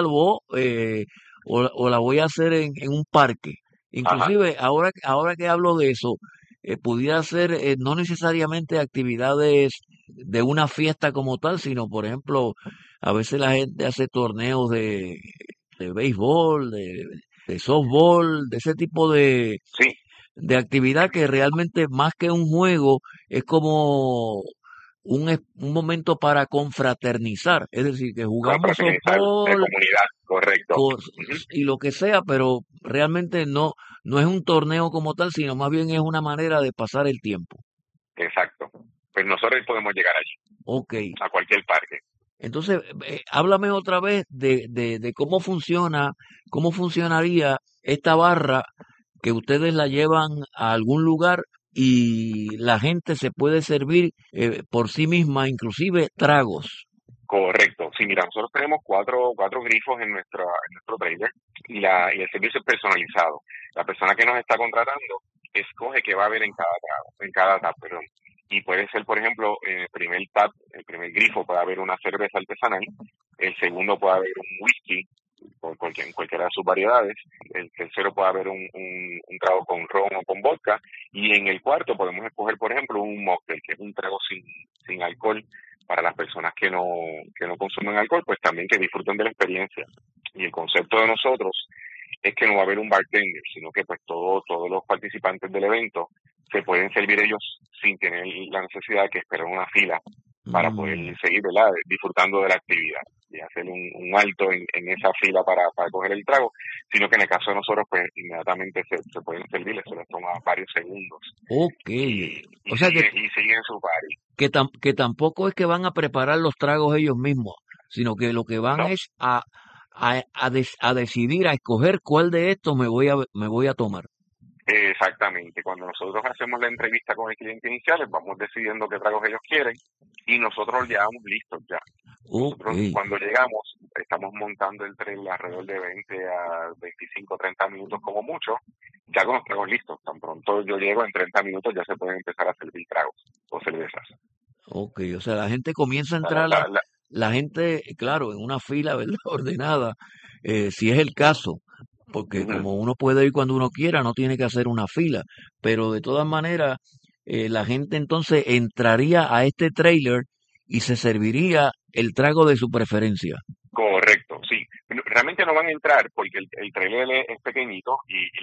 o la voy a hacer en un parque. ajá, Inclusive, ahora que hablo de eso, pudiera ser no necesariamente actividades de una fiesta como tal, sino, por ejemplo, a veces la gente hace torneos de béisbol, de softball, de ese tipo sí, de actividad que realmente más que un juego es como un momento para confraternizar, es decir, que jugamos confraternizar de softball comunidad, correcto. Ujú, y lo que sea, pero realmente no es un torneo como tal, sino más bien es una manera de pasar el tiempo. exacto. Pues nosotros podemos llegar allí, Ok, a cualquier parque. entonces háblame otra vez de cómo funcionaría esta barra que ustedes la llevan a algún lugar y la gente se puede servir por sí misma, inclusive tragos. Correcto. Sí, mira, nosotros tenemos cuatro grifos en nuestro trailer y el servicio es personalizado. La persona que nos está contratando escoge qué va a haber en cada tap, perdón. Y puede ser, por ejemplo, en el primer grifo puede haber una cerveza artesanal, el segundo puede haber un whisky, cualquiera de sus variedades, el tercero puede haber un trago con ron o con vodka, y en el cuarto podemos escoger, por ejemplo, un mocktail, que es un trago sin alcohol, para las personas que no consumen alcohol, pues también que disfruten de la experiencia. Y el concepto de nosotros es que no va a haber un bartender, sino que pues todos los participantes del evento se pueden servir ellos sin tener la necesidad de que esperar una fila para poder seguir, ¿verdad?, disfrutando de la actividad y hacer un alto en esa fila para coger el trago, sino que en el caso de nosotros, pues inmediatamente se pueden servir, eso les toma varios segundos. Ok, Y o sea siguen su party. que tampoco es que van a preparar los tragos ellos mismos, sino que lo que van No, es a decidir, a escoger cuál de estos me voy a tomar. exactamente. Cuando nosotros hacemos la entrevista con el cliente inicial, vamos decidiendo qué tragos ellos quieren y nosotros los llevamos listos ya. Nosotros Ok. cuando llegamos estamos montando el tren alrededor de 20 a 25, 30 minutos como mucho, ya con los tragos listos. Tan pronto yo llego, en 30 minutos ya se pueden empezar a servir tragos o cervezas. Ok, o sea, la gente comienza a La, entrar, la, la- la gente, claro, en una fila, ¿verdad? Ordenada, si es el caso, porque Ujú. como uno puede ir cuando uno quiera, no tiene que hacer una fila, pero de todas maneras, la gente entonces entraría a este trailer y se serviría el trago de su preferencia. Correcto, sí. Realmente no van a entrar porque el trailer es pequeñito y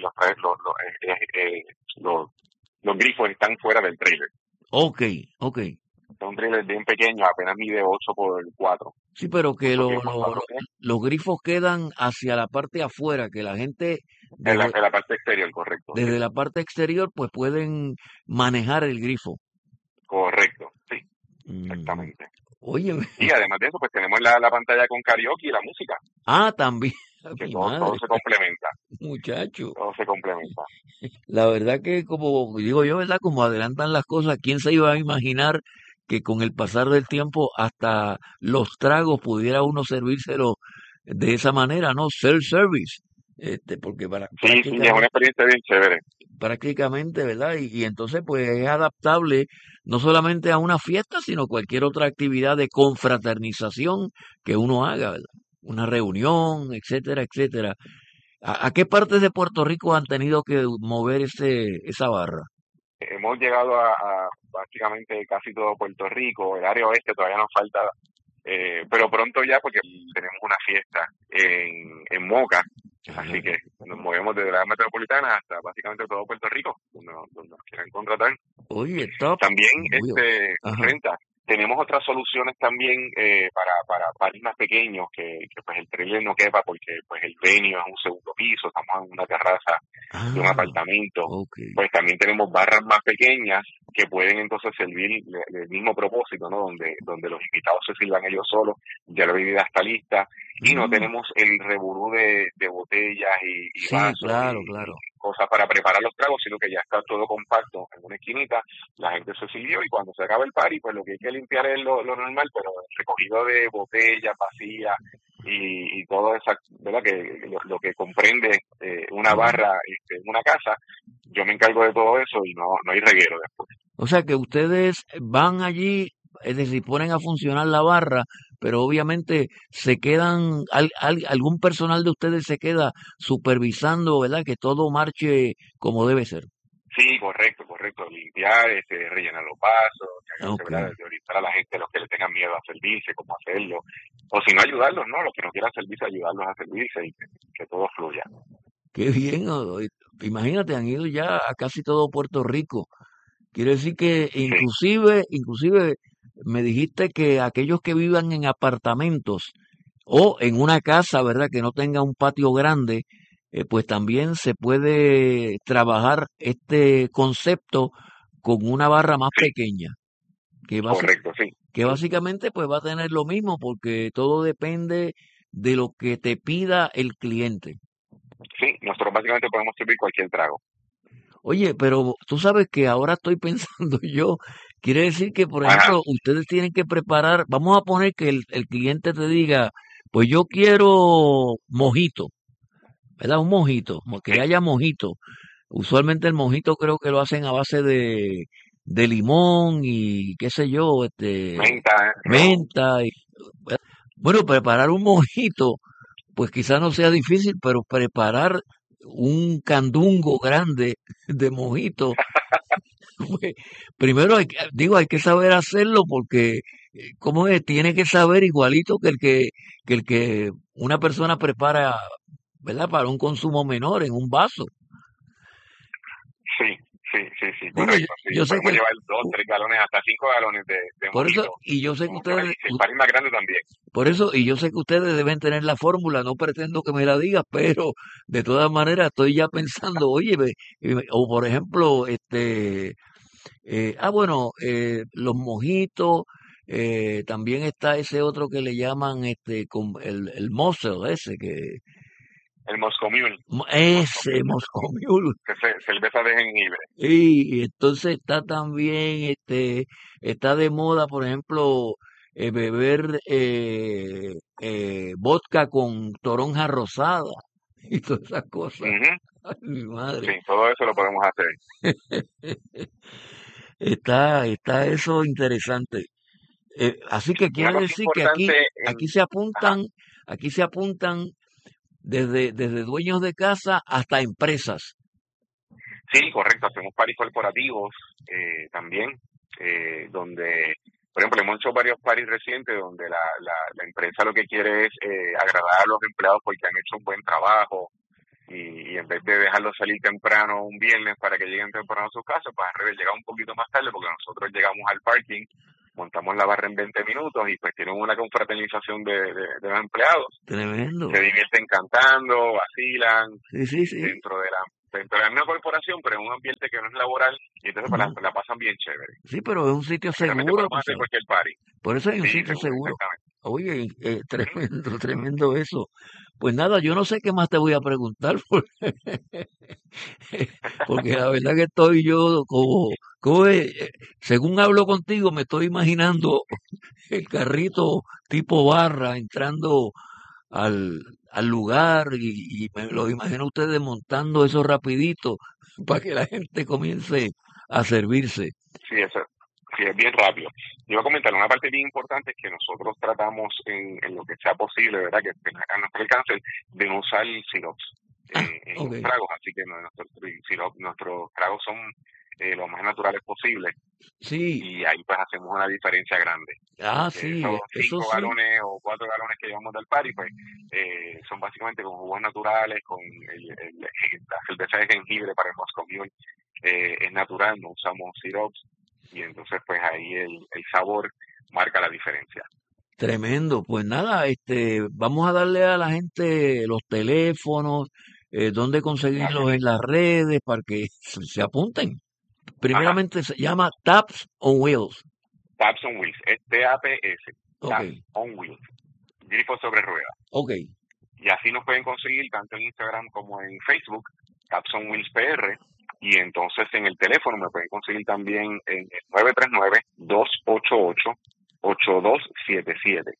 los grifos están fuera del trailer. Ok, ok. Es un trailer bien pequeño, apenas mide 8 por 4. Sí, pero que 8 pies por 4 pies. los grifos quedan hacia la parte afuera, que la gente desde, En la parte exterior, correcto, sí. desde la parte exterior pues pueden manejar el grifo. Correcto, sí, Mm, exactamente. Oye, Y además de eso, pues tenemos la pantalla con karaoke y la música, también, que mi todo madre, se complementa, muchacho. todo se complementa. La verdad que como digo yo, ¿verdad? Como adelantan las cosas, ¿quién se iba a imaginar que con el pasar del tiempo hasta los tragos pudiera uno servírselo de esa manera, ¿no? Self-service. Porque Sí, sí, es una experiencia bien chévere. prácticamente, ¿verdad? Y entonces pues es adaptable no solamente a una fiesta, sino cualquier otra actividad de confraternización que uno haga, ¿verdad? Una reunión, etcétera, etcétera. ¿A qué partes de Puerto Rico han tenido que mover esa barra? Hemos llegado a básicamente casi todo Puerto Rico, el área oeste todavía nos falta, pero pronto ya porque tenemos una fiesta en Moca, así que nos movemos desde la metropolitana hasta básicamente todo Puerto Rico, donde nos quieran contratar. Oye, top. También, Ajá. Renta, tenemos otras soluciones también para bares más pequeños que pues el trailer no quepa porque pues el venue es un segundo piso, estamos en una terraza de un Ah, apartamento. ok. Pues también tenemos barras más pequeñas que pueden entonces servir el mismo propósito, ¿no? Donde los invitados se sirvan ellos solos, ya la bebida está lista y no Mm, tenemos el revolú de botellas y sí, vasos claro, y claro. cosas para preparar los tragos, sino que ya está todo compacto en una esquinita, la gente se sirvió y cuando se acaba el party, pues lo que hay que limpiar es lo normal, pero el recogido de botellas vacías y todo eso, ¿verdad? Que lo que comprende una Ujú. barra en una casa, yo me encargo de todo eso y no hay reguero después. O sea que ustedes van allí, es decir, ponen a funcionar la barra, pero obviamente se quedan, algún personal de ustedes se queda supervisando, ¿verdad? Que todo marche como debe ser. Sí, correcto, limpiar, rellenar los vasos, encargarse, Ok, ¿verdad? De orientar a la gente, los que le tengan miedo a servirse, cómo hacerlo, o si no ayudarlos, ¿no? Los que no quieran servirse, ayudarlos a servirse y que todo fluya. qué bien. Imagínate, han ido ya a casi todo Puerto Rico. Quiere decir que Sí, inclusive me dijiste que aquellos que vivan en apartamentos o en una casa, ¿verdad? Que no tenga un patio grande, pues también se puede trabajar este concepto con una barra más sí, pequeña, que, correcto, sí. que básicamente pues va a tener lo mismo porque todo depende de lo que te pida el cliente. Sí, nosotros básicamente podemos servir cualquier trago. Oye, pero tú sabes que ahora estoy pensando yo, quiere decir que, por Ajá, ejemplo, ustedes tienen que preparar, vamos a poner que el cliente te diga, pues yo quiero mojito, ¿verdad? Un mojito, que sí, haya mojito. Usualmente el mojito creo que lo hacen a base de limón y qué sé yo, menta, ron, menta. Bueno, preparar un mojito, pues quizás no sea difícil, pero preparar un candungo grande de mojito. Pues, primero hay que saber hacerlo porque, ¿cómo es? Tiene que saber igualito que una persona prepara, ¿verdad? Para un consumo menor en un vaso. sí, sí, Digo, correcto, sí. yo sé Podemos que, llevar 2, 3 galones, hasta 5 galones de por eso, mojito. y yo sé que Podemos llevar, y ustedes, si el par es más grande también. por eso, y yo sé que ustedes deben tener la fórmula, no pretendo que me la digas, pero de todas maneras estoy ya pensando, oye, o por ejemplo, bueno, los mojitos, también está ese otro que le llaman con el muscle ese, El Moscow Mule. Ese Moscow Mule. Cerveza de jengibre. Y entonces está también, está de moda, por ejemplo, beber vodka con toronja rosada y todas esas cosas. Ujú. Ay, mi madre. Sí, todo eso lo podemos hacer. Está eso interesante. Así que Una quiere cosa decir que importante aquí en... se Ajá. apuntan desde dueños de casa hasta empresas. Sí, correcto. Hacemos paris corporativos también, donde, por ejemplo, hemos hecho varios paris recientes donde la empresa lo que quiere es agradar a los empleados porque han hecho un buen trabajo y en vez de dejarlos salir temprano un viernes para que lleguen temprano a sus casas, pues al revés, llega un poquito más tarde porque nosotros llegamos al parking, montamos la barra en 20 minutos y pues tienen una confraternización de los empleados. Tremendo. Se divierten cantando, vacilan Sí. dentro de la misma corporación, pero en un ambiente que no es laboral y entonces pues, Ujú. la pasan bien chévere. Sí, pero es un sitio Realmente seguro, podemos tú hacer sabes. cualquier party. Por eso hay un Sí, sitio seguro. exactamente. Oye, Ujú. tremendo eso. Pues nada, yo no sé qué más te voy a preguntar, porque la verdad que estoy yo según hablo contigo, me estoy imaginando el carrito tipo barra entrando al, al lugar y me lo imagino ustedes montando eso rapidito para que la gente comience a servirse. Sí, sí, es bien rápido. Yo iba a comentar, una parte bien importante es que nosotros tratamos en lo que sea posible, ¿verdad? Que esté a nuestro alcance, de no usar sirops en Ok. los tragos, así que nuestros tragos son lo más naturales posible Sí, y ahí pues hacemos una diferencia grande. Que sí, esos eso 5 sí. galones o 4 galones que llevamos del party, pues son básicamente con jugos naturales, con la cerveza de jengibre para el Moscow Mule es natural, no usamos sirops y entonces pues ahí el sabor marca la diferencia. Tremendo. Pues nada, vamos a darle a la gente los teléfonos, dónde conseguirlos en las redes para que se apunten. Ajá, Primeramente se llama Taps on Wheels. Taps on Wheels, es TAPS, Ok, Taps on Wheels, grifo sobre ruedas. ok. Y así nos pueden conseguir tanto en Instagram como en Facebook, Taps on Wheels PR. Y entonces en el teléfono me pueden conseguir también en el 939-288-8277.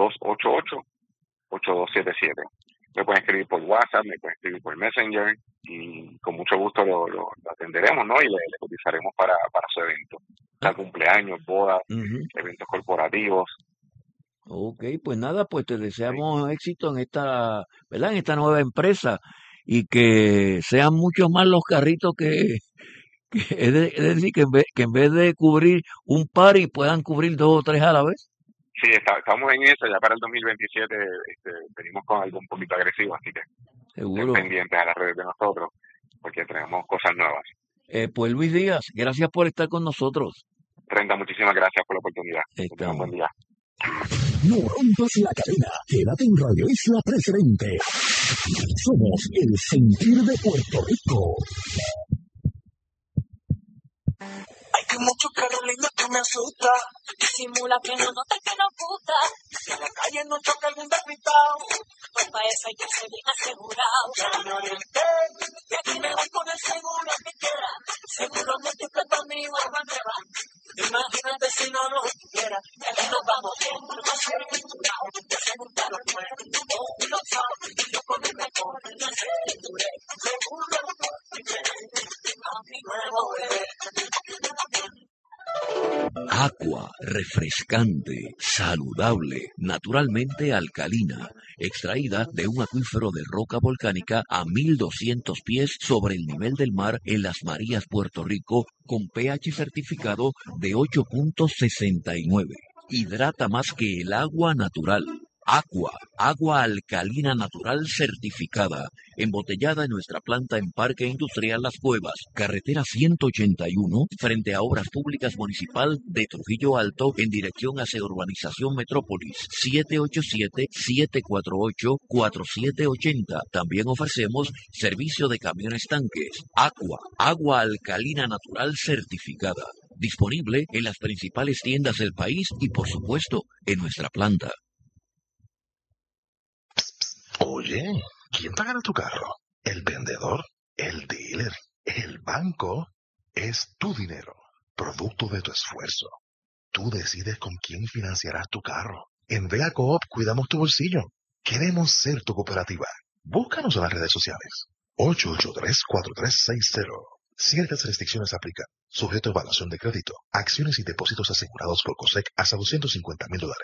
288-8277. Me pueden escribir por WhatsApp, me pueden escribir por Messenger y con mucho gusto lo atenderemos, ¿no? Y le cotizaremos para su evento. O sea, cumpleaños, bodas, Ujú. eventos corporativos. Ok, pues nada, pues te Sí. deseamos éxito en esta, ¿verdad? En esta nueva empresa y que sean muchos más los carritos es decir, que en vez de cubrir un party puedan cubrir 2 o 3 a la vez. Sí, estamos en eso, ya para el 2027 venimos con algo un poquito agresivo, así que estén Seguro. pendientes a las redes de nosotros, porque tenemos cosas nuevas. Pues Luis Díaz, gracias por estar con nosotros. Brenda, muchísimas gracias por la oportunidad. Que tengan buen día. No rompas la cadena. Quédate en Radio Isla 1320. Somos el sentir de Puerto Rico. Hay que mucho calor lindo que me asusta. Disimula que no nota que no gusta. Si en la calle no choca algún despistado, pues para eso hay que ser bien asegurado. Ya me orienté, y aquí me voy con el seguro que quiera. Seguro múltiple para mí o algo nueva. Imagínate si no lo hubiera. Y aquí nos vamos bien, no va a ser aventurado. De segunda lo nuevo, oh, lo sabe. Yo con el mejor, no sé, duré. Seguro, diferente, a mi nuevo bebé. Aqua, refrescante, saludable, naturalmente alcalina, extraída de un acuífero de roca volcánica a 1200 pies sobre el nivel del mar en Las Marías, Puerto Rico, con pH certificado de 8.69. Hidrata más que el agua natural. Aqua, agua alcalina natural certificada, embotellada en nuestra planta en Parque Industrial Las Cuevas, carretera 181, frente a Obras Públicas Municipal de Trujillo Alto, en dirección hacia Urbanización Metrópolis, 787-748-4780. También ofrecemos servicio de camiones tanques. Aqua, agua alcalina natural certificada, disponible en las principales tiendas del país y, por supuesto, en nuestra planta. Oye, ¿Quién pagará tu carro? ¿El vendedor? ¿El dealer? ¿El banco? Es tu dinero, producto de tu esfuerzo. Tú decides con quién financiarás tu carro. En Vega Coop cuidamos tu bolsillo. Queremos ser tu cooperativa. Búscanos en las redes sociales. 883-4360. Ciertas restricciones aplican. Sujeto a evaluación de crédito. Acciones y depósitos asegurados por COSEC hasta $250,000.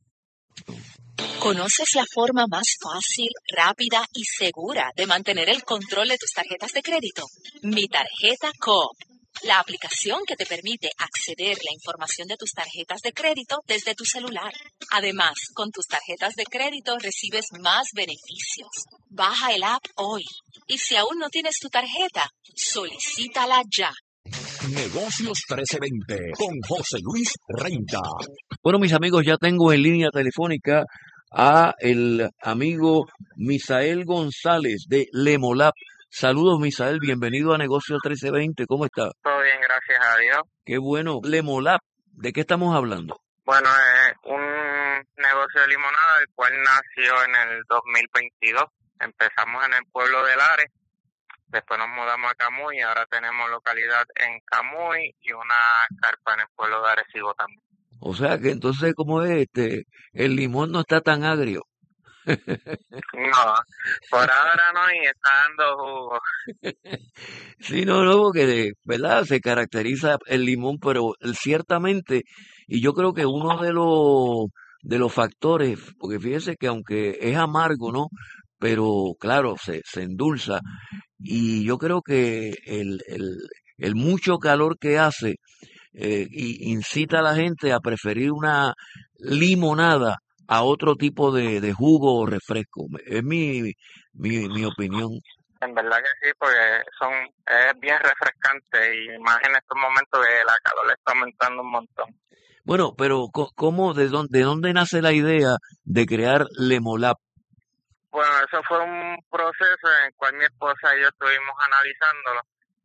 ¿Conoces la forma más fácil, rápida y segura de mantener el control de tus tarjetas de crédito? Mi Tarjeta Coop, la aplicación que te permite acceder a la información de tus tarjetas de crédito desde tu celular. Además, con tus tarjetas de crédito recibes más beneficios. Baja el app hoy. Y si aún no tienes tu tarjeta, solicítala ya. Negocios 1320 con José Luis Renta. Bueno, mis amigos, ya tengo en línea telefónica a el amigo Misael González de Lemolab. Saludos, Misael, bienvenido a Negocios 1320. ¿Cómo está? Todo bien, gracias a Dios. Qué bueno. Lemolab, ¿de qué estamos hablando? Bueno, es un negocio de limonada el cual nació en el 2022. Empezamos en el pueblo de Lares, después nos mudamos a Camuy y ahora tenemos localidad en Camuy y una carpa en el pueblo de Arecibo también. O sea que entonces, ¿cómo es? El limón no está tan agrio. No, por ahora no, y está dando jugo. Sí, no, porque, ¿verdad? Se caracteriza el limón, pero ciertamente, y yo creo que uno de los factores, porque fíjese que aunque es amargo, ¿no? Pero claro, se endulza, y yo creo que el mucho calor que hace incita a la gente a preferir una limonada a otro tipo de jugo o refresco. Es mi opinión. En verdad que sí, porque es bien refrescante y más en estos momentos que la calor está aumentando un montón. Bueno, pero ¿cómo, de dónde nace la idea de crear Lemolab? Bueno, eso fue un proceso en el cual mi esposa y yo estuvimos analizándolo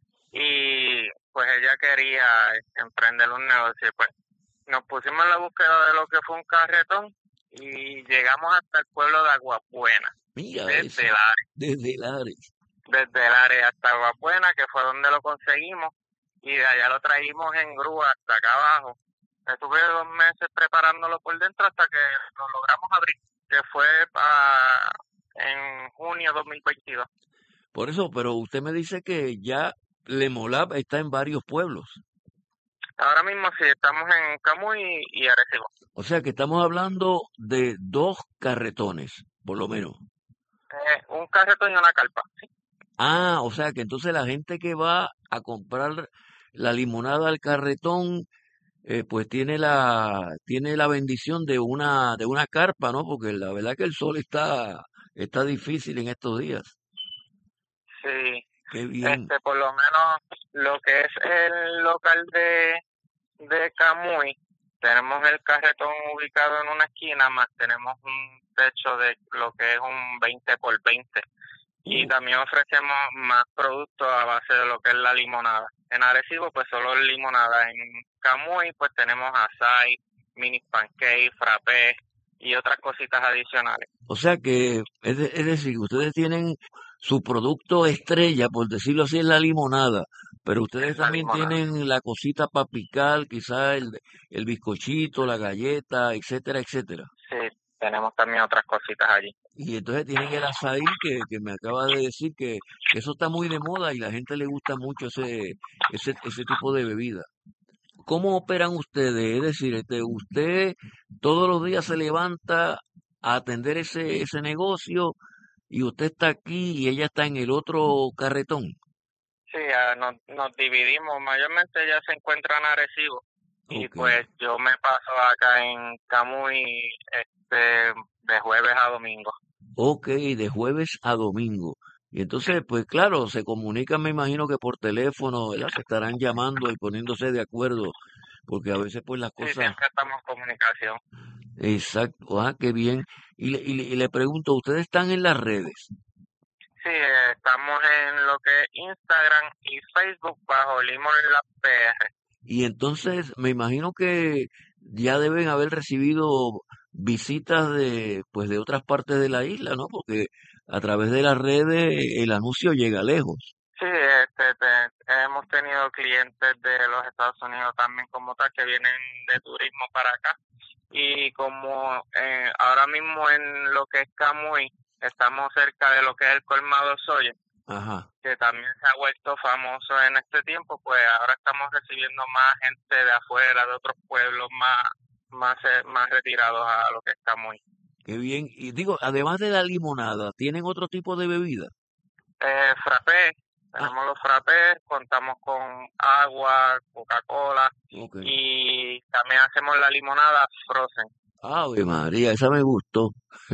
y pues ella quería emprender un negocio. Pues nos pusimos en la búsqueda de lo que fue un carretón y llegamos hasta el pueblo de Aguabuena. Mira desde eso, Lares. desde Lares. Desde Lares hasta Aguabuena, que fue donde lo conseguimos, y de allá lo traímos en grúa hasta acá abajo. Estuve 2 meses preparándolo por dentro hasta que lo logramos abrir, que fue en junio 2022. Por eso, pero usted me dice que ya Lemolab está en varios pueblos. Ahora mismo sí, estamos en Camuy y Arecibo. O sea que estamos hablando de 2 carretones, por lo menos. Un carretón y una carpa. Sí. Ah, o sea que entonces la gente que va a comprar la limonada al carretón, pues tiene la bendición de una carpa, ¿no? Porque la verdad que el sol está difícil en estos días. Sí. Qué bien. Por lo menos lo que es el local de Camuy, tenemos el carretón ubicado en una esquina, más tenemos un techo de lo que es un 20x20. Y también ofrecemos más productos a base de lo que es la limonada. En Arecibo, pues solo limonada. En Camuy, pues tenemos açaí, mini pancake, frappé y otras cositas adicionales. O sea que, es decir, ustedes tienen su producto estrella, por decirlo así, es la limonada, pero ustedes también tienen la cosita para picar, quizás el bizcochito, la galleta, etcétera, etcétera. Sí, tenemos también otras cositas allí. Y entonces tienen el açaí que me acaba de decir que eso está muy de moda y la gente le gusta mucho ese tipo de bebida. ¿Cómo operan ustedes? Es decir, usted todos los días se levanta a atender ese negocio y usted está aquí y ella está en el otro carretón. Sí, nos dividimos. Mayormente ella se encuentra en Arecibo y pues yo me paso acá en Camuy de jueves a domingo. Ok, de jueves a domingo. Y entonces, pues claro, se comunican, me imagino que por teléfono, ¿verdad? Se estarán llamando y poniéndose de acuerdo, porque a veces pues las cosas... Sí, siempre estamos en comunicación. Exacto, qué bien. Y le pregunto, ¿ustedes están en las redes? Sí, estamos en lo que es Instagram y Facebook bajo Lemolab PR. Y entonces me imagino que ya deben haber recibido visitas de otras partes de la isla, ¿no? Porque a través de las redes el anuncio llega lejos. Sí, hemos tenido clientes de los Estados Unidos también como tal que vienen de turismo para acá y como ahora mismo en lo que es Camuy estamos cerca de lo que es el colmado Sawyer, Ajá. que también se ha vuelto famoso en este tiempo, pues ahora estamos recibiendo más gente de afuera, de otros pueblos más retirados a lo que es Camuy. Qué bien. Y digo, además de la limonada, ¿tienen otro tipo de bebida? Frappé, tenemos los frappés, contamos con agua, Coca-Cola Okay. y también hacemos la limonada frozen. Ave María, esa me gustó.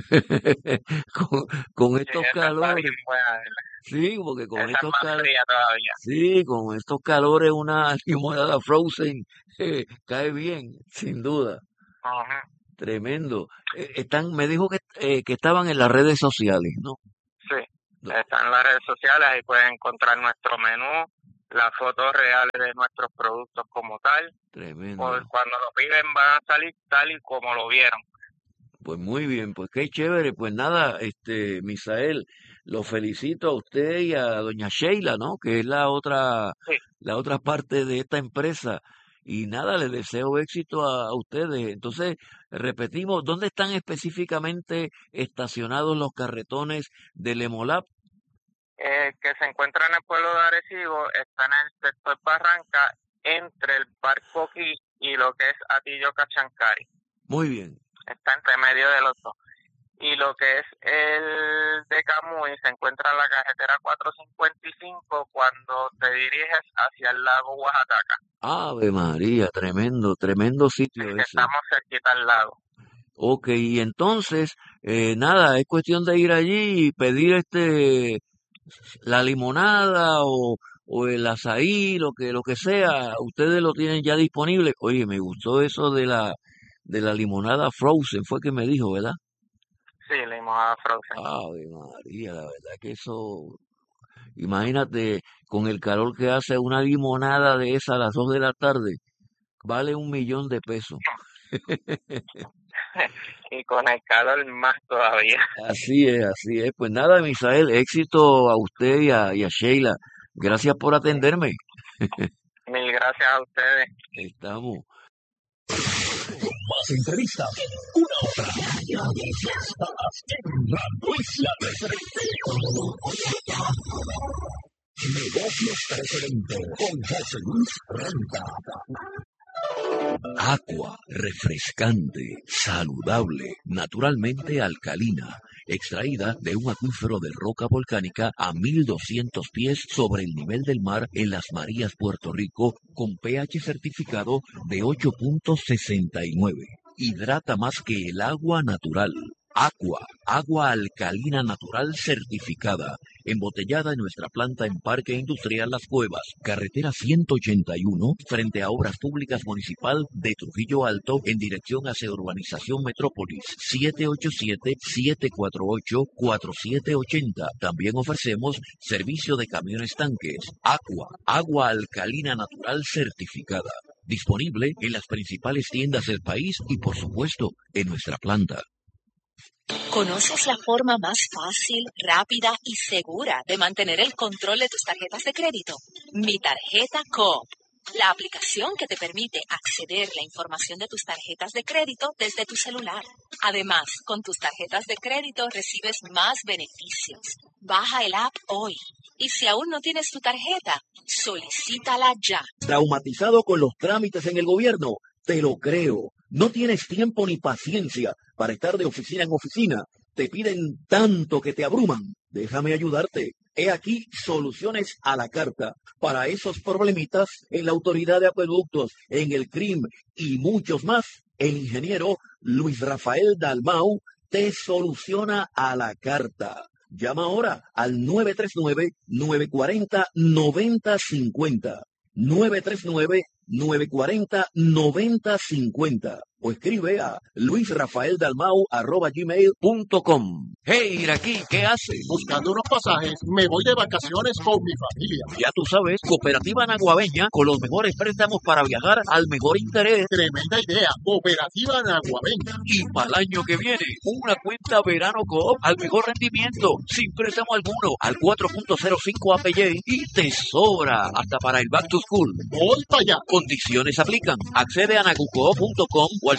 con Sí, estos esa está calores. bien buena, ¿verdad? Sí, porque con Esa es estos más calores. fría todavía. Sí, con estos calores una limonada frozen cae bien, sin duda. Ajá. Tremendo. Me dijo que estaban en las redes sociales, ¿no? Sí, No, están en las redes sociales, ahí pueden encontrar nuestro menú, las fotos reales de nuestros productos como tal. tremendo. Cuando lo piden van a salir tal y como lo vieron. Pues muy bien, pues qué chévere. Pues nada, Misael, lo felicito a usted y a doña Sheila, ¿no? Que es Sí, la otra parte de esta empresa. Y nada, les deseo éxito a ustedes. Entonces, repetimos, ¿dónde están específicamente estacionados los carretones del Emolab? que se encuentra en el pueblo de Arecibo, está en el sector Barranca, entre el Bar Coquí y lo que es Atillo Cachancari. Muy bien. Está entre medio de los dos. Y lo que es el de Camuy se encuentra en la carretera 455 cuando te diriges hacia el lago Oaxaca. Ave María, tremendo, tremendo sitio Así que ese. estamos cerquita al lago. Ok, y entonces, nada, es cuestión de ir allí y pedir la limonada o el azaí, lo que sea, ustedes lo tienen ya disponible. Oye, me gustó eso de la limonada frozen, fue que me dijo, ¿verdad? Sí, limonada frozen. Ave María, la verdad que eso, imagínate, con el calor que hace una limonada de esa a las 2 de la tarde, vale $1,000,000. Y con el calor más todavía. Así es, así es. Pues nada, Misael, éxito a usted y a Sheila. Gracias por atenderme. Mil gracias a ustedes. Estamos. Más entrevistas, una otra. Estás en la Isla 320. Negocios 320 con José Luis Renta. Aqua, refrescante, saludable, naturalmente alcalina, extraída de un acuífero de roca volcánica a 1200 pies sobre el nivel del mar en Las Marías, Puerto Rico, con pH certificado de 8.69. Hidrata más que el agua natural. Aqua, agua alcalina natural certificada, embotellada en nuestra planta en Parque Industrial Las Cuevas, carretera 181, frente a Obras Públicas Municipal de Trujillo Alto, en dirección hacia Urbanización Metrópolis, 787-748-4780. También ofrecemos servicio de camiones tanques. Aqua, agua alcalina natural certificada, disponible en las principales tiendas del país y, por supuesto, en nuestra planta. ¿Conoces la forma más fácil, rápida y segura de mantener el control de tus tarjetas de crédito? Mi Tarjeta Coop, la aplicación que te permite acceder a la información de tus tarjetas de crédito desde tu celular. Además, con tus tarjetas de crédito recibes más beneficios. Baja el app hoy. Y si aún no tienes tu tarjeta, solicítala ya. ¿Traumatizado con los trámites en el gobierno? Te lo creo. No tienes tiempo ni paciencia para estar de oficina en oficina. Te piden tanto que te abruman. Déjame ayudarte. He aquí soluciones a la carta para esos problemitas en la Autoridad de Acueductos, en el CRIM y muchos más. El ingeniero Luis Rafael Dalmau te soluciona a la carta. Llama ahora al 939-940-9050. 940-9050 o escribe a luisrafaeldalmau@gmail.com. Hey, Iraquí, ¿qué haces? Buscando unos pasajes, me voy de vacaciones con mi familia. Ya tú sabes, Cooperativa Naguabeña con los mejores préstamos para viajar al mejor interés. Tremenda idea, Cooperativa Naguabeña. Y para el año que viene, una cuenta Verano Coop al mejor rendimiento, sin préstamo alguno, al 4.05 APY y te sobra hasta para el Back to School. Voy para allá. Condiciones aplican. Accede a nagucoop.com o al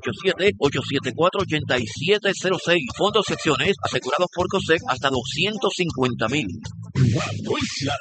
787-874-8706. Fondos secciones asegurados por COSEC hasta 250,000. Negocios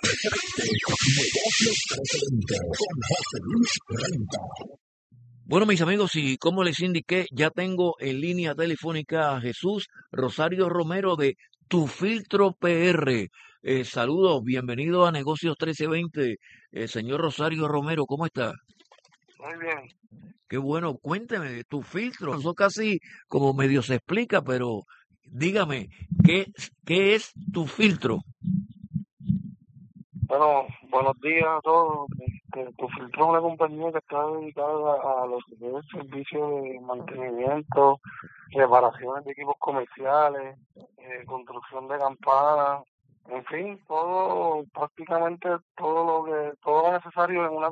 320 con José Luis Renta. Bueno, mis amigos, y como les indiqué, ya tengo en línea telefónica a Jesús Rosario Romero de Tu Filtro PR. Saludos, bienvenido a Negocios 1320. Señor Rosario Romero, ¿cómo está? Muy bien. Qué bueno, cuénteme, Tu Filtro. Eso casi como medio se explica, pero dígame, ¿qué es Tu Filtro? Bueno, buenos días a todos. Tu Filtro es una compañía que está dedicada a los servicios de mantenimiento, reparaciones de equipos comerciales, construcción de campanas, en fin, todo, prácticamente todo lo necesario en una